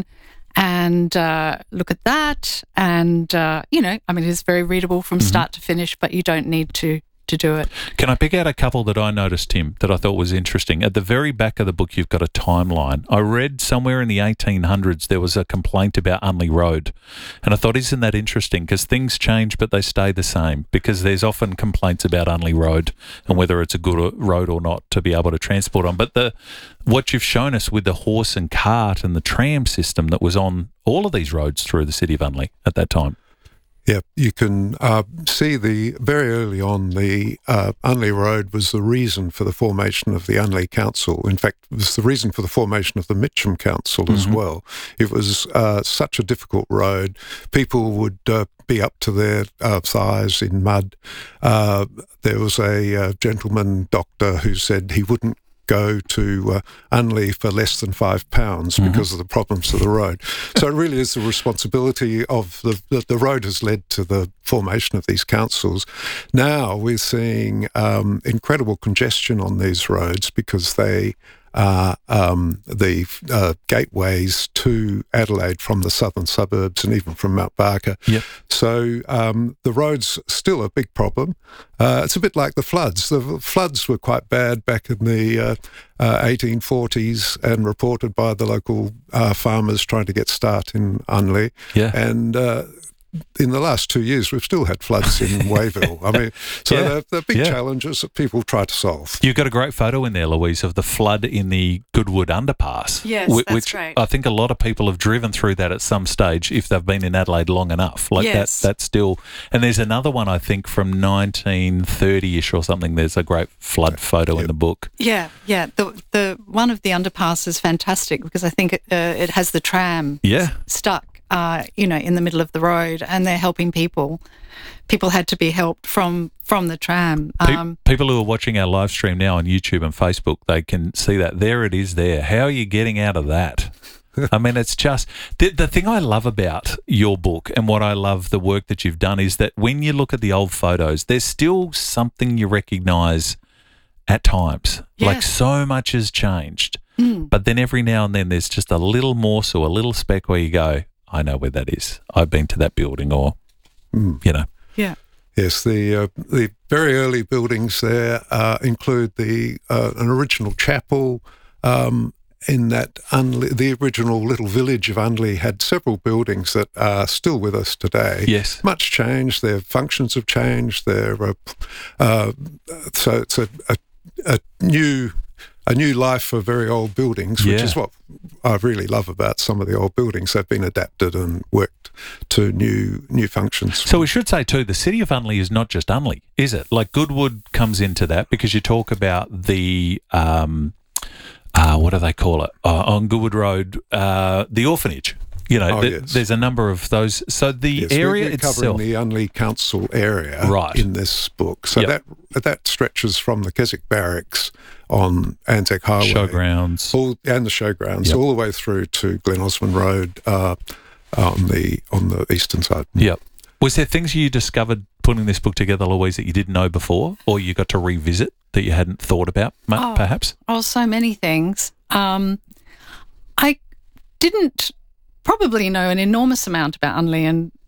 and uh, look at that. And, uh, you know, I mean, it's very readable from Mm-hmm. start to finish, but you don't need to to do it. Can I pick out a couple that I noticed, Tim, that I thought was interesting? At the very back of the book, you've got a timeline. I read somewhere in the eighteen hundreds there was a complaint about Unley Road. And I thought, isn't that interesting? Because things change, but they stay the same. Because there's often complaints about Unley Road and whether it's a good o- road or not to be able to transport on. But the what you've shown us with the horse and cart and the tram system that was on all of these roads through the city of Unley at that time. Yeah, you can uh, see the very early on the uh, Unley Road was the reason for the formation of the Unley Council. In fact, it was the reason for the formation of the Mitcham Council as Mhm. well. It was uh, such a difficult road. People would uh, be up to their uh, thighs in mud. Uh, there was a uh, gentleman doctor who said he wouldn't go to uh, Unley for less than five pounds Mhm. because of the problems of the road. So it really is the responsibility of the, the, the road has led to the formation of these councils. Now we're seeing um, incredible congestion on these roads because they are um, the uh, gateways to Adelaide from the southern suburbs and even from Mount Barker. Yep. So um, the road's still a big problem. Uh, it's a bit like the floods. The floods were quite bad back in the uh, uh, eighteen forties and reported by the local uh, farmers trying to get start in Unley. Yeah. And uh, in the last two years, we've still had floods in Wayville. I mean, so Yeah. they're, they're big Yeah. challenges that people try to solve. You've got a great photo in there, Louise, of the flood in the Goodwood Underpass. Yes, whi- that's which great. I think a lot of people have driven through that at some stage if they've been in Adelaide long enough. Like Yes. that, that's still. And there's another one, I think, from nineteen thirty-ish or something. There's a great flood photo in the book. Yeah, yeah. The the one of the underpass is fantastic because I think it, uh, it has the tram Yeah. stuck, uh, you know, in the middle of the road, and they're helping people. People had to be helped from from the tram. Pe- Um, people who are watching our live stream now on YouTube and Facebook, they can see that. There it is there. How are you getting out of that? I mean, it's just the, the thing I love about your book and what I love the work that you've done is that when you look at the old photos, there's still something you recognise at times. Like Yeah. so much has changed. Mm. But then every now and then there's just a little morsel, a little speck where you go, I know where that is. I've been to that building or, Mm. you know. yeah. Yes, the uh, the very early buildings there uh, include the uh, an original chapel. Um, in that Unley, the original little village of Unley had several buildings that are still with us today. Yes. Much changed. Their functions have changed. They're, uh, uh, so it's a, a, a new a new life for very old buildings, which Yeah. is what I really love about some of the old buildings. They've been adapted and worked to new new functions. So we should say too, the city of Unley is not just Unley, is it? Like Goodwood comes into that because you talk about the um, uh, what do they call it uh, on Goodwood Road, uh, the orphanage. You know, Oh, th- yes. there's a number of those. So the Yes, area we're, we're itself, covering the Unley Council area Right. in this book. So Yep. that that stretches from the Keswick Barracks on Anzac Highway, showgrounds. all, and the showgrounds, Yep. all the way through to Glen Osmond Road uh, on the on the eastern side. Yep. Was there things you discovered putting this book together, Louise, that you didn't know before, or you got to revisit that you hadn't thought about, ma- Oh. perhaps? Oh, so many things. Um, I didn't probably know an enormous amount about Unley, and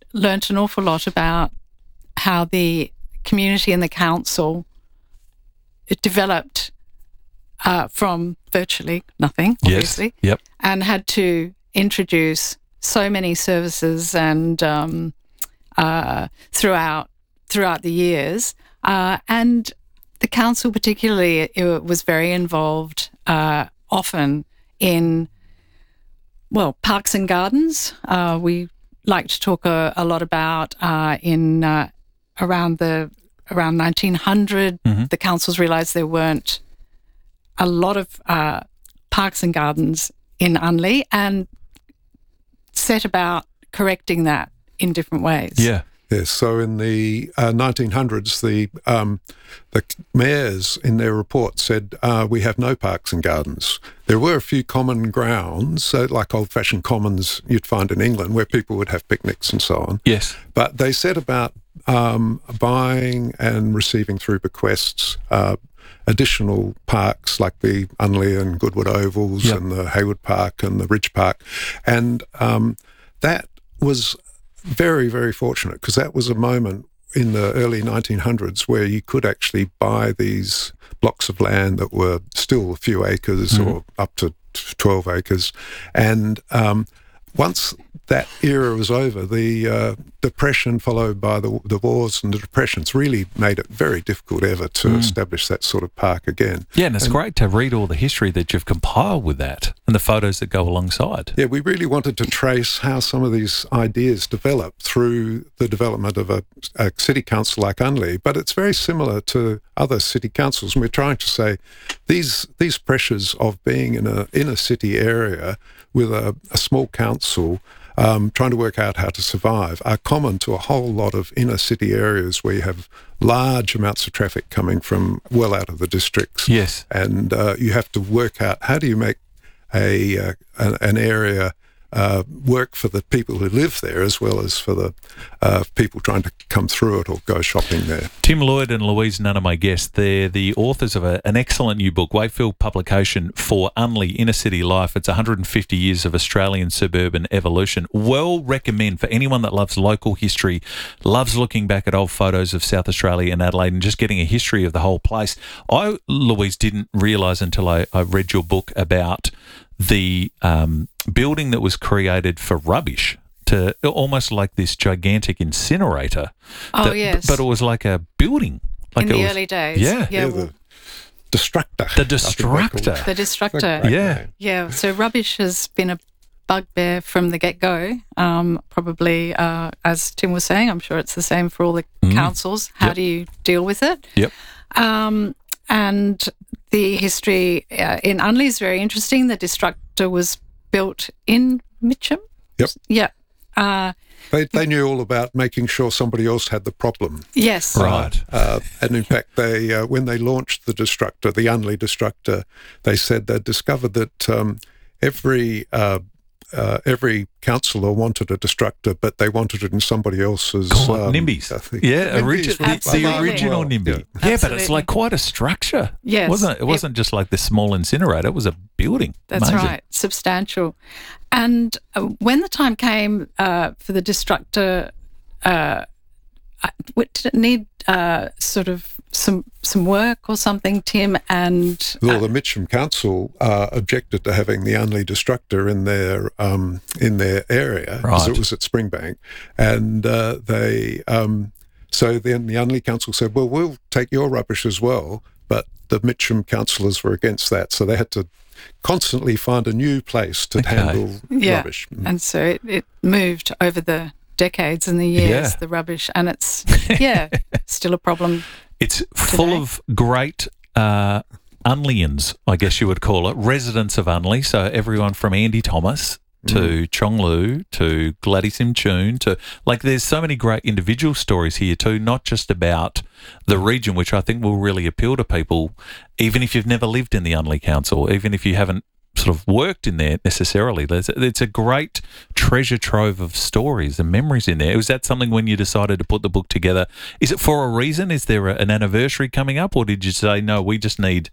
learnt an awful lot about how the community and the council it developed uh, from virtually nothing, obviously, yes. Yep. and had to introduce so many services and um, uh, throughout throughout the years. Uh, and the council particularly it was very involved uh, often in, well, parks and gardens. Uh, we like to talk a, a lot about uh, in uh, around the around nineteen hundred, mm-hmm. the councils realised there weren't a lot of uh, parks and gardens in Unley and set about correcting that in different ways. Yeah. Yes, so in the uh, nineteen hundreds, the um, the mayors in their report said, uh, we have no parks and gardens. There were a few common grounds, so like old-fashioned commons you'd find in England, where people would have picnics and so on. Yes. But they said about um, buying and receiving through bequests uh, additional parks like the Unley and Goodwood Ovals yep. and the Hayward Park and the Ridge Park. And um, that was very, very fortunate because that was a moment in the early nineteen hundreds where you could actually buy these blocks of land that were still a few acres mm. or up to twelve acres. And um, once that era was over, the uh, depression followed by the, the wars and the depressions really made it very difficult ever to mm. establish that sort of park again. Yeah, and it's and, great to read all the history that you've compiled with that and the photos that go alongside. Yeah, we really wanted to trace how some of these ideas developed through the development of a, a city council like Unley, but it's very similar to other city councils, and we're trying to say these these pressures of being in a inner city area with a, a small council um, trying to work out how to survive are common to a whole lot of inner city areas where you have large amounts of traffic coming from well out of the districts. Yes. And uh, you have to work out how do you make a, uh, an, an area uh, work for the people who live there as well as for the uh, people trying to come through it or go shopping there. Tim Lloyd and Louise Nunn are my guests. They're the authors of a, an excellent new book, Wakefield publication, For Unley Inner City Life. It's one hundred fifty years of Australian suburban evolution. Well recommend for anyone that loves local history, loves looking back at old photos of South Australia and Adelaide and just getting a history of the whole place. I, Louise, didn't realise until I, I read your book about the um, building that was created for rubbish, to almost like this gigantic incinerator. Oh, that, yes. But it was like a building. Like in it the was, early days. Yeah. Yeah. yeah the Destructor. The Destructor. The Destructor. Yeah. Yeah. So rubbish has been a bugbear from the get-go. Um, probably, uh, as Tim was saying, I'm sure it's the same for all the mm. councils. How yep. do you deal with it? Yep. Um, and the history uh, in Unley is very interesting. The Destructor was built in Mitcham. Yep. Yeah. Uh, they they knew all about making sure somebody else had the problem. Yes. Right. Uh, and in fact, they uh, when they launched the Destructor, the Unley Destructor, they said they discovered that um, every uh, uh, every councillor wanted a Destructor, but they wanted it in somebody else's um, NIMBYs. Yeah, origi- the, the original NIMBY. Yeah. yeah, but it's like quite a structure. Yes, wasn't it? It wasn't it, just like this small incinerator. It was a building. That's Amazing. right, substantial. And uh, when the time came uh, for the Destructor, uh, did it need uh, sort of some some work or something, Tim? And well, the Mitcham Council uh, objected to having the Unley Destructor in their um, in their area because right. it was at Springbank, and uh, they um, so then the Unley Council said, "Well, we'll take your rubbish as well," but the Mitcham councillors were against that, so they had to constantly find a new place to okay. handle yeah. rubbish. And so it, it moved over the decades and the years, yeah. the rubbish, and it's, yeah, still a problem. It's full today. of great uh, Unleyans, I guess you would call it, residents of Unley, so everyone from Andy Thomas to mm. Chong Lu to Gladys Imchun to, like, there's so many great individual stories here too, not just about the region, which I think will really appeal to people, even if you've never lived in the Unley Council, even if you haven't sort of worked in there necessarily. There's, it's a great treasure trove of stories and memories in there. Was that something when you decided to put the book together? Is it for a reason? Is there a, an anniversary coming up, or did you say, no, we just need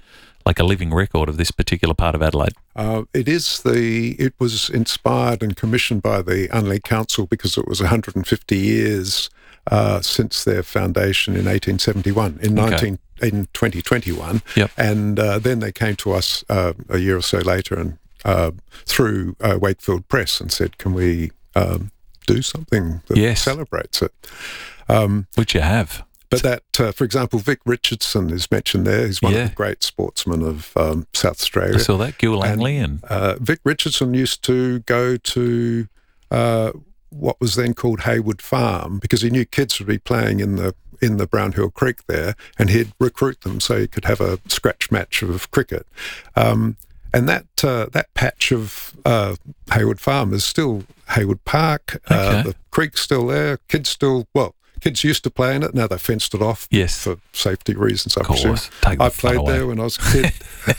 like a living record of this particular part of Adelaide? Uh, it is the. It was inspired and commissioned by the Unley Council because it was one hundred fifty years uh, since their foundation in eighteen seventy-one. In Okay. nineteen in twenty twenty-one, Yep. and uh, then they came to us uh, a year or so later and uh, through uh, Wakefield Press and said, "Can we um, do something that Yes. celebrates it?" Um, Which you have. But that, uh, for example, Vic Richardson is mentioned there. He's one Yeah. of the great sportsmen of um, South Australia. I saw that, Gil Langley. And, uh, Vic Richardson used to go to uh, what was then called Hayward Farm because he knew kids would be playing in the in the Brown Hill Creek there, and he'd recruit them so he could have a scratch match of cricket. Um, and that uh, that patch of uh, Hayward Farm is still Hayward Park. Uh, Okay. the creek's still there. Kids still, well, kids used to play in it. Now they've fenced it off Yes. for safety reasons, I Of course. presume. Take the I fun played away. there when I was a kid.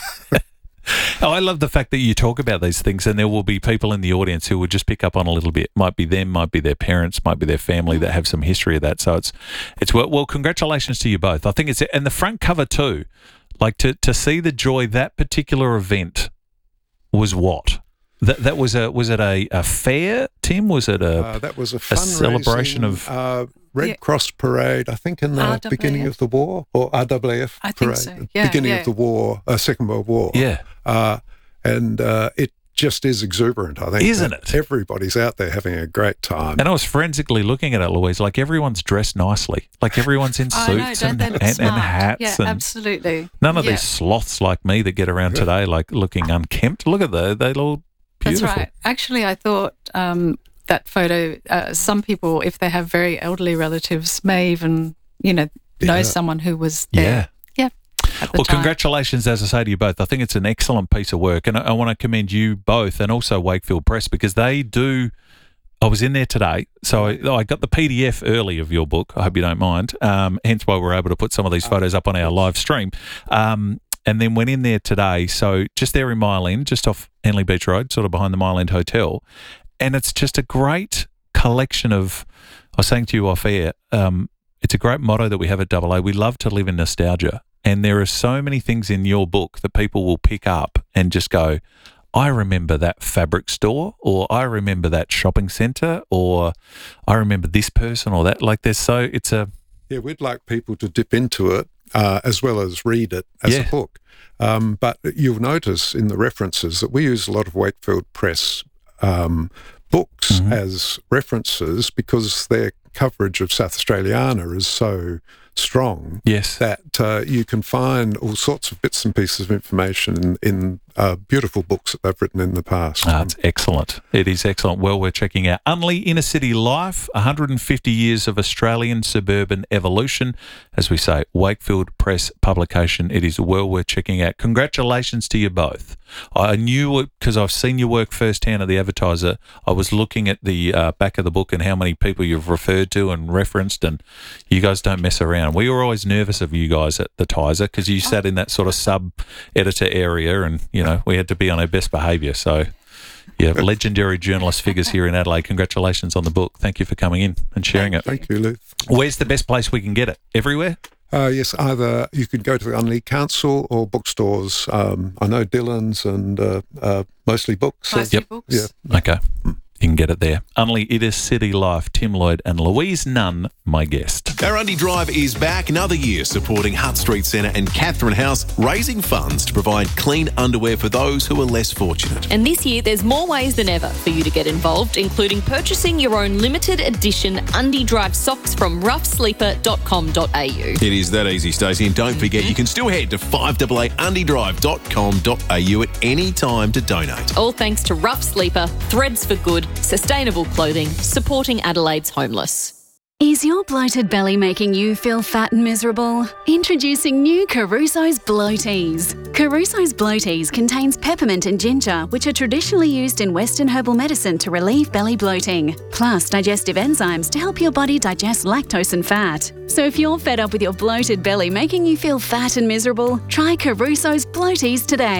Oh, I love the fact that you talk about these things, and there will be people in the audience who will just pick up on a little bit. Might be them, might be their parents, might be their family that have some history of that. So it's, it's well, well congratulations to you both. I think it's, and the front cover too, like to, to see the joy that particular event was what? That that was a was it a, a fair, Tim? Was it a Uh, that was a, a celebration fundraising, of uh, Red Yeah. Cross parade, I think in the R W F. beginning of the war, or R W F I think parade, so. Yeah, beginning yeah. of the war, uh, Second World War. Yeah. Uh, and uh, it just is exuberant, I think. Isn't that it? Everybody's out there having a great time. And I was forensically looking at it, Louise, like everyone's dressed nicely. Like everyone's in I suits know, don't and, they look and, and smart? hats. Yeah, and absolutely. none of Yeah. these sloths like me that get around today, like looking unkempt. Look at those. They look beautiful. That's right. Actually, I thought um, that photo, uh, some people, if they have very elderly relatives, may even, you know, know Yeah. someone who was Yeah. there. Yeah. At the Well, time. congratulations, as I say to you both. I think it's an excellent piece of work, and I, I want to commend you both and also Wakefield Press because they do. I was in there today, so I, I got the P D F early of your book. I hope you don't mind. Um, hence why we're able to put some of these photos up on our live stream. Um, and then went in there today, so just there in Mile End, just off Henley Beach Road, sort of behind the Mile End Hotel, and it's just a great collection of. I was saying to you off air, um, it's a great motto that we have at Double A. We love to live in nostalgia. And there are so many things in your book that people will pick up and just go, I remember that fabric store, or I remember that shopping centre, or I remember this person or that. Like there's so, it's a... Yeah, we'd like people to dip into it uh, as well as read it as Yeah. a book. Um, but you'll notice in the references that we use a lot of Wakefield Press um, books Mm-hmm. as references because their coverage of South Australiana is so strong Yes. that uh, you can find all sorts of bits and pieces of information in, in uh, beautiful books that they've written in the past. Ah, it's excellent. It is excellent. Well, we're checking out Unley Inner City Life, one hundred fifty years of Australian suburban evolution. As we say, Wakefield Press publication. It is well worth checking out. Congratulations to you both. I knew it because I've seen your work firsthand at the Advertiser. I was looking at the uh, back of the book and how many people you've referred to and referenced, and you guys don't mess around. We were always nervous of you guys at the Tiser because you sat in that sort of sub-editor area and, you know, we had to be on our best behaviour. So, yeah, legendary journalist figures here in Adelaide. Congratulations on the book. Thank you for coming in and sharing it. Thank you, Lou. Where's the best place we can get it? Everywhere? Uh, yes, either you could go to the Unley Council or bookstores. Um, I know Dillon's and uh, uh, Mostly Books. Mostly Yep. Books. Yeah. Okay. You can get it there. Unley Inner City Life, Tim Lloyd and Louise Nunn, my guest. Our Undy Drive is back another year supporting Hutt Street Centre and Catherine House, raising funds to provide clean underwear for those who are less fortunate. And this year, there's more ways than ever for you to get involved, including purchasing your own limited edition Undy Drive socks from rough sleeper dot com dot a u. It is that easy, Stacey, and don't forget you can still head to five A A undy drive dot com dot a u at any time to donate. All thanks to Rough Sleeper, Threads for Good, sustainable clothing, supporting Adelaide's homeless. Is your bloated belly making you feel fat and miserable? Introducing new Caruso's Bloaties. Caruso's Bloaties contains peppermint and ginger, which are traditionally used in Western herbal medicine to relieve belly bloating, plus digestive enzymes to help your body digest lactose and fat. So if you're fed up with your bloated belly making you feel fat and miserable, try Caruso's Bloaties today.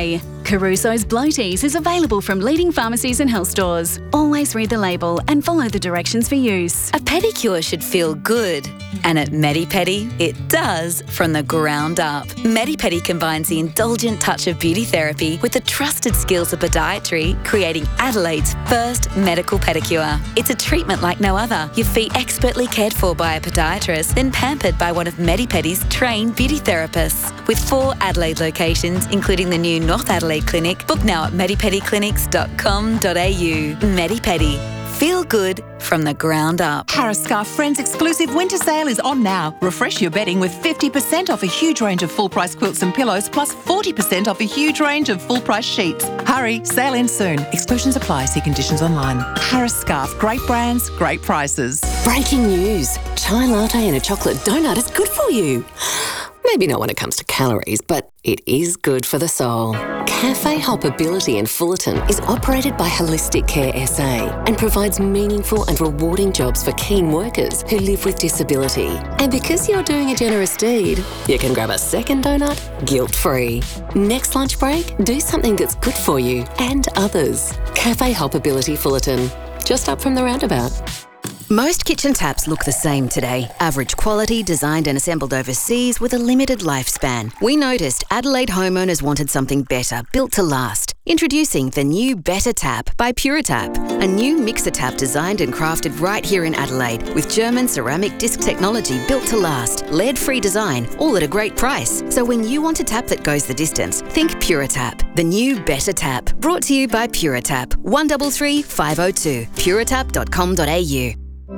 Caruso's Bloaties is available from leading pharmacies and health stores. Always read the label and follow the directions for use. A pedicure should feel good. And at Medipedi, it does from the ground up. Medipedi combines the indulgent touch of beauty therapy with the trusted skills of podiatry, creating Adelaide's first medical pedicure. It's a treatment like no other. Your feet expertly cared for by a podiatrist, then pampered by one of Medipedi's trained beauty therapists. With four Adelaide locations, including the new North Adelaide Clinic, book now at medipedi clinics dot com dot a u. Medipedi. Feel good from the ground up. Harris Scarf Friends exclusive winter sale is on now. Refresh your bedding with fifty percent off a huge range of full-price quilts and pillows, plus forty percent off a huge range of full-price sheets. Hurry, sale ends soon. Exclusions apply. See conditions online. Harris Scarf. Great brands, great prices. Breaking news. Chai latte and a chocolate donut is good for you. Maybe not when it comes to calories, but it is good for the soul. Cafe Hoppability in Fullerton is operated by Holistic Care S A and provides meaningful and rewarding jobs for keen workers who live with disability. And because you're doing a generous deed, you can grab a second donut guilt-free. Next lunch break, do something that's good for you and others. Cafe Hoppability Fullerton, just up from the roundabout. Most kitchen taps look the same today. Average quality, designed and assembled overseas with a limited lifespan. We noticed Adelaide homeowners wanted something better, built to last. Introducing the new Better Tap by PuraTap, a new mixer tap designed and crafted right here in Adelaide with German ceramic disc technology built to last, lead-free design, all at a great price. So when you want a tap that goes the distance, think PuraTap. The new Better Tap, brought to you by PuraTap. one three three five zero two, puratap dot com dot a u.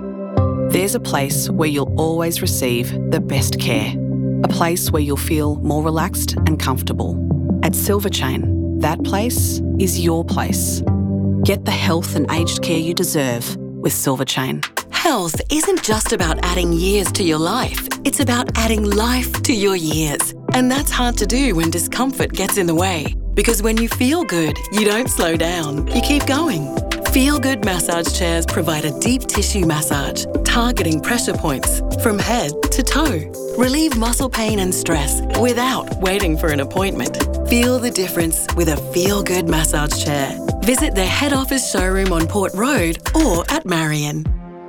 There's a place where you'll always receive the best care. A place where you'll feel more relaxed and comfortable. At Silver Chain, that place is your place. Get the health and aged care you deserve with Silver Chain. Health isn't just about adding years to your life. It's about adding life to your years. And that's hard to do when discomfort gets in the way. Because when you feel good, you don't slow down. You keep going. Feel Good massage chairs provide a deep tissue massage, targeting pressure points from head to toe. Relieve muscle pain and stress without waiting for an appointment. Feel the difference with a Feel Good massage chair. Visit their head office showroom on Port Road or at Marion.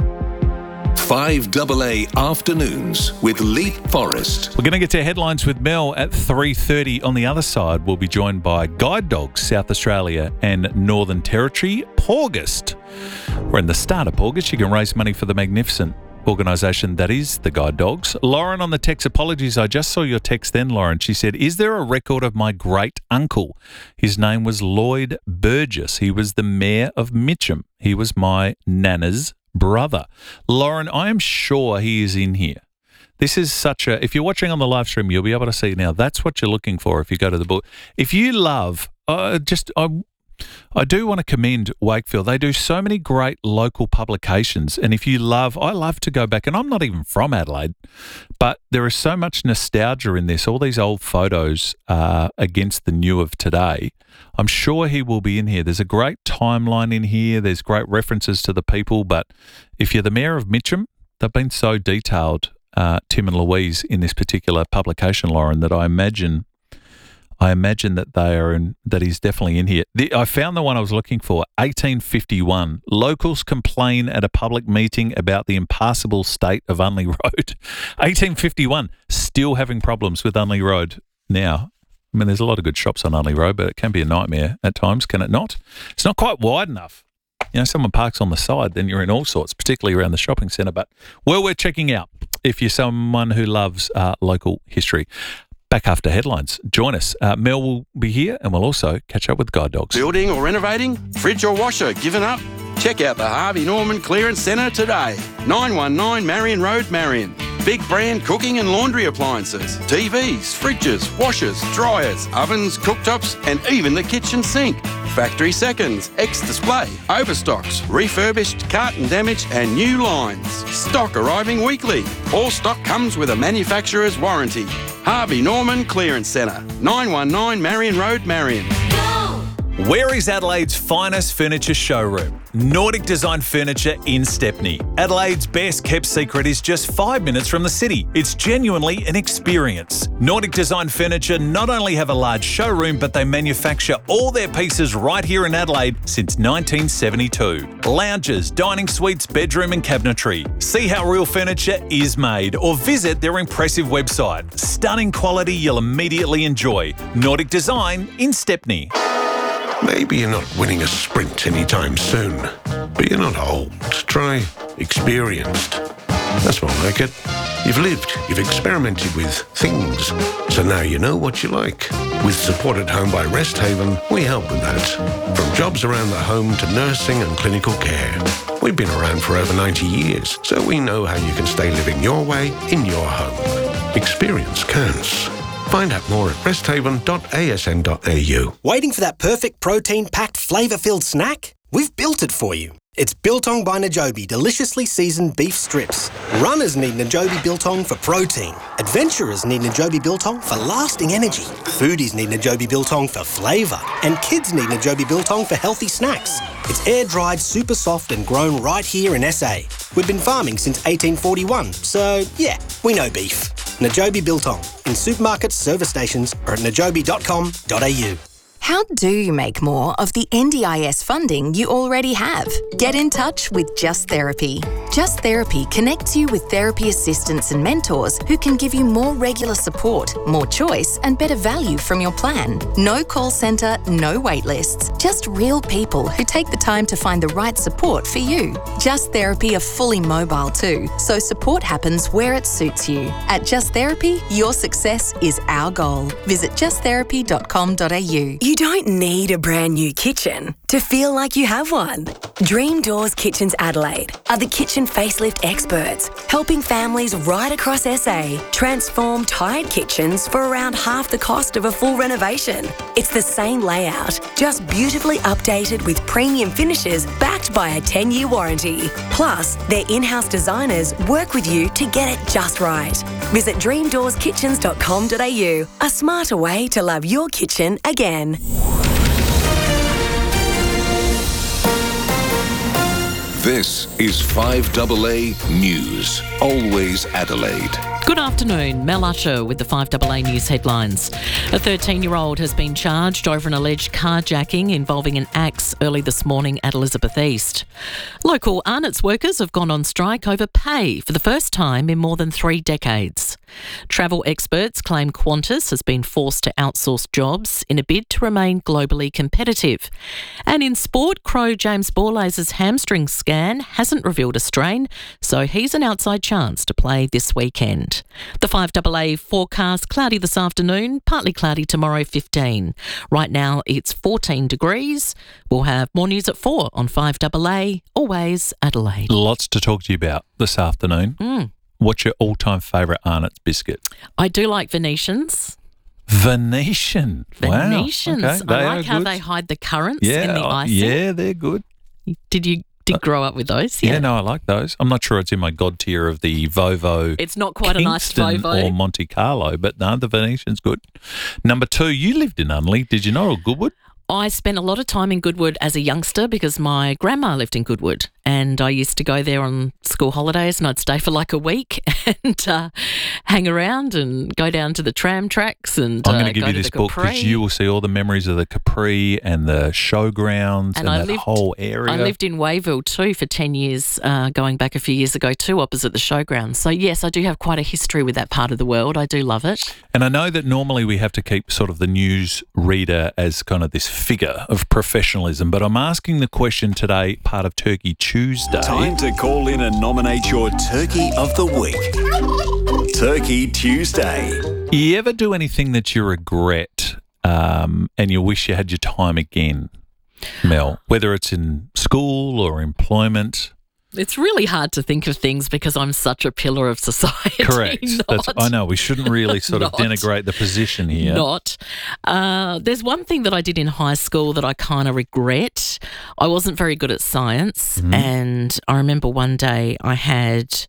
five double A Afternoons with Leap Forest. We're going to get to headlines with Mel at three thirty. On the other side, we'll be joined by Guide Dogs South Australia and Northern Territory, August. We're in the start of August. You can raise money for the magnificent organisation that is the Guide Dogs. Lauren on the text, apologies, I just saw your text then, Lauren. She said, is there a record of my great uncle? His name was Lloyd Burgess. He was the mayor of Mitcham. He was my nana's brother. Lauren, I am sure he is in here. This is such a, if you're watching on the live stream, you'll be able to see now. That's what you're looking for if you go to the book. If you love, uh, just, I, I do want to commend Wakefield. They do so many great local publications. And if you love, I love to go back, and I'm not even from Adelaide, but there is so much nostalgia in this. All these old photos uh, against the new of today. I'm sure he will be in here. There's a great timeline in here. There's great references to the people. But if you're the mayor of Mitcham, they've been so detailed, uh, Tim and Louise, in this particular publication, Lauren, that I imagine I imagine that they are in, that he's definitely in here. The, I found the one I was looking for, eighteen fifty-one. Locals complain at a public meeting about the impassable state of Unley Road. eighteen fifty-one, still having problems with Unley Road now. I mean, there's a lot of good shops on Unley Road, but it can be a nightmare at times, can it not? It's not quite wide enough. You know, someone parks on the side, then you're in all sorts, particularly around the shopping centre. But well, we're checking out if you're someone who loves uh, local history. Back after headlines. Join us. Uh, Mel will be here, and we'll also catch up with Guide Dogs. Building or renovating? Fridge or washer? Given up? Check out the Harvey Norman Clearance Centre today. nine one nine Marion Road, Marion. Big brand cooking and laundry appliances, T Vs, fridges, washers, dryers, ovens, cooktops, and even the kitchen sink. Factory seconds, ex-display, overstocks, refurbished, carton damage, and new lines. Stock arriving weekly. All stock comes with a manufacturer's warranty. Harvey Norman Clearance Centre, nine one nine Marion Road, Marion. Where is Adelaide's finest furniture showroom? Nordic Design Furniture in Stepney. Adelaide's best kept secret is just five minutes from the city. It's genuinely an experience. Nordic Design Furniture not only have a large showroom, but they manufacture all their pieces right here in Adelaide since nineteen seventy-two. Lounges, dining suites, bedroom and cabinetry. See how real furniture is made or visit their impressive website. Stunning quality you'll immediately enjoy. Nordic Design in Stepney. Maybe you're not winning a sprint anytime soon, but you're not old. Try experienced. That's more like it. You've lived, you've experimented with things, so now you know what you like. With Support at Home by Rest Haven, we help with that. From jobs around the home to nursing and clinical care. We've been around for over ninety years, so we know how you can stay living your way in your home. Experience counts. Find out more at resthaven dot a s n dot a u. Waiting for that perfect protein-packed, flavour-filled snack? We've built it for you. It's Biltong by Najobi deliciously seasoned beef strips. Runners need Najobi Biltong for protein. Adventurers need Najobi Biltong for lasting energy. Foodies need Najobi Biltong for flavour. And kids need Najobi Biltong for healthy snacks. It's air-dried, super soft and grown right here in S A. We've been farming since eighteen forty-one, so yeah, we know beef. Najobi Biltong in supermarkets, service stations or at najobi dot com dot a u. How do you make more of the N D I S funding you already have? Get in touch with Just Therapy. Just Therapy connects you with therapy assistants and mentors who can give you more regular support, more choice and better value from your plan. No call centre, no wait lists, just real people who take the time to find the right support for you. Just Therapy are fully mobile too, so support happens where it suits you. At Just Therapy, your success is our goal. Visit just therapy dot com dot a u. You don't need a brand new kitchen to feel like you have one. Dream Doors Kitchens Adelaide are the kitchen facelift experts, helping families right across S A transform tired kitchens for around half the cost of a full renovation. It's the same layout, just beautifully updated with premium finishes backed by a ten-year warranty. Plus, their in-house designers work with you to get it just right. Visit dream doors kitchens dot com dot a u, a smarter way to love your kitchen again. This is five A A News. Always Adelaide. Good afternoon. Mel Usher with the five A A News headlines. A thirteen-year-old has been charged over an alleged carjacking involving an axe early this morning at Elizabeth East. Local Arnott's workers have gone on strike over pay for the first time in more than three decades. Travel experts claim Qantas has been forced to outsource jobs in a bid to remain globally competitive. And in sport, Crow James Borlase's hamstring scan hasn't revealed a strain, so he's an outside chance to play this weekend. The five A A forecast: cloudy this afternoon, partly cloudy tomorrow, fifteen. Right now it's fourteen degrees. We'll have more news at four on five A A, always Adelaide. Lots to talk to you about this afternoon. Mm. What's your all-time favourite Arnott's biscuit? I do like Venetians. Venetian. Venetians. Wow. Okay. They I like are how good. they hide the currants Yeah, in the oh, icing. yeah, they're good. Did you did grow up with those? Yeah. yeah, no, I like those. I'm not sure it's in my god tier of the Vovo. It's not quite Kingston a nice Vovo. or Monte Carlo, but no, the Venetian's good. Number two, you lived in Unley, did you not, or Goodwood? I spent a lot of time in Goodwood as a youngster because my grandma lived in Goodwood, and I used to go there on school holidays, and I'd stay for like a week and uh, hang around and go down to the tram tracks and I'm uh, going to give go you to this the book Capri. because you will see all the memories of the Capri and the showgrounds and, And I that lived- whole area. I lived in Wayville too for ten years, uh, going back a few years ago too, opposite the showgrounds. So yes, I do have quite a history with that part of the world. I do love it. And I know that normally we have to keep sort of the news reader as kind of this figure of professionalism, but I'm asking the question today, part of Turkey Tuesday. Time to call in and nominate your Turkey of the Week. Turkey Tuesday. You ever do anything that you regret um, and you wish you had your time again, Mel? Whether it's in school or employment? It's really hard to think of things because I'm such a pillar of society. Correct. Not, That's, I know, we shouldn't really sort of Not. denigrate the position here. Not. Uh, there's one thing that I did in high school that I kind of regret. I wasn't very good at science, Mhm. and I remember one day I had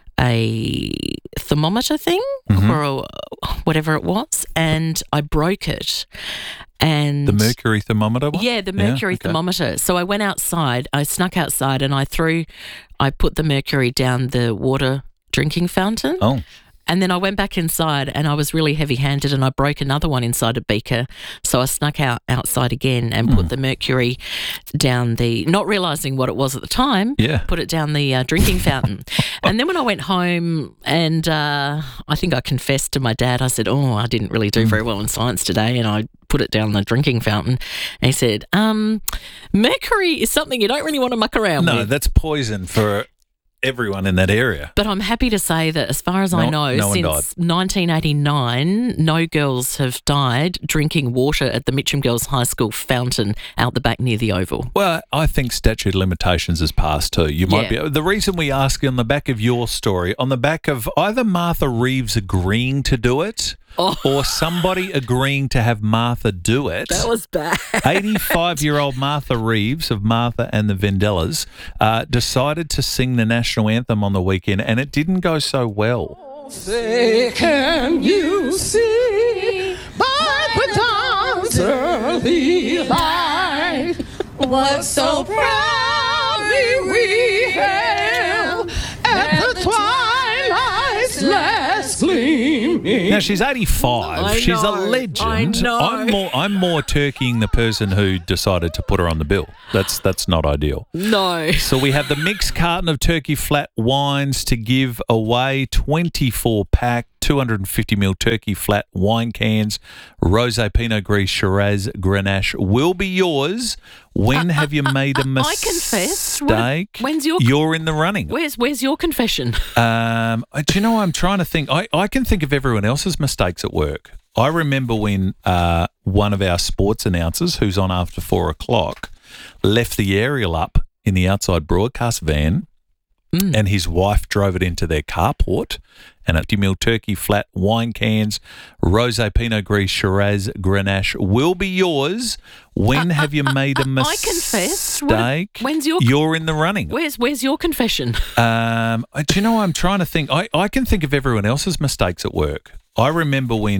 a thermometer thing Mhm. or a, whatever it was, and I broke it. And the mercury thermometer one? Yeah, the mercury yeah, okay. thermometer. So I went outside, I snuck outside and I threw, I put the mercury down the water drinking fountain. Oh. And then I went back inside and I was really heavy-handed and I broke another one inside a beaker. So I snuck out outside again and Mm. put the mercury down the, not realising what it was at the time, yeah. put it down the uh, drinking fountain. And then when I went home and uh, I think I confessed to my dad, I said, oh, I didn't really do very well in science today, and I put it down the drinking fountain. And he said, um, mercury is something you don't really want to muck around no, with. No, that's poison for everyone in that area. But I'm happy to say that as far as no, I know, no since nineteen eighty-nine, no girls have died drinking water at the Mitcham Girls High School fountain out the back near the Oval. Well, I think statute of limitations has passed too. You might Yeah. be. The reason we ask on the back of your story, on the back of either Martha Reeves agreeing to do it oh. or somebody agreeing to have Martha do it. That was bad. eighty-five-year-old Martha Reeves of Martha and the Vandellas uh, decided to sing the national anthem on the weekend, and it didn't go so well. Say, can you see by the dawn's early light what so proudly we hailed at the twilight's last gleaming? Now she's eighty-five. I She's know, a legend. I know. I'm more. I'm more turkeying the person who decided to put her on the bill. That's that's not ideal. No. So we have the mixed carton of Turkey Flat wines to give away. twenty-four pack, two hundred fifty milliliter Turkey Flat wine cans. Rosé Pinot Gris Shiraz Grenache will be yours. When Uh, have you uh, made a uh, I mistake? confess. What- when's your- You're in the running. Where's Where's your confession? Um, do you know, I'm trying to think. I, I can think of everyone else's mistakes at work. I remember when uh, one of our sports announcers, who's on after four o'clock, left the aerial up in the outside broadcast van, mm. and his wife drove it into their carport, and a fifty milliliter Turkey Flat wine cans, Rosé Pinot Gris Shiraz Grenache will be yours. When Uh, have you uh, made a uh, I mistake? confess. What- when's your- You're in the running. Where's Where's your confession? Um, do you know, I'm trying to think. I, I can think of everyone else's mistakes at work. I remember when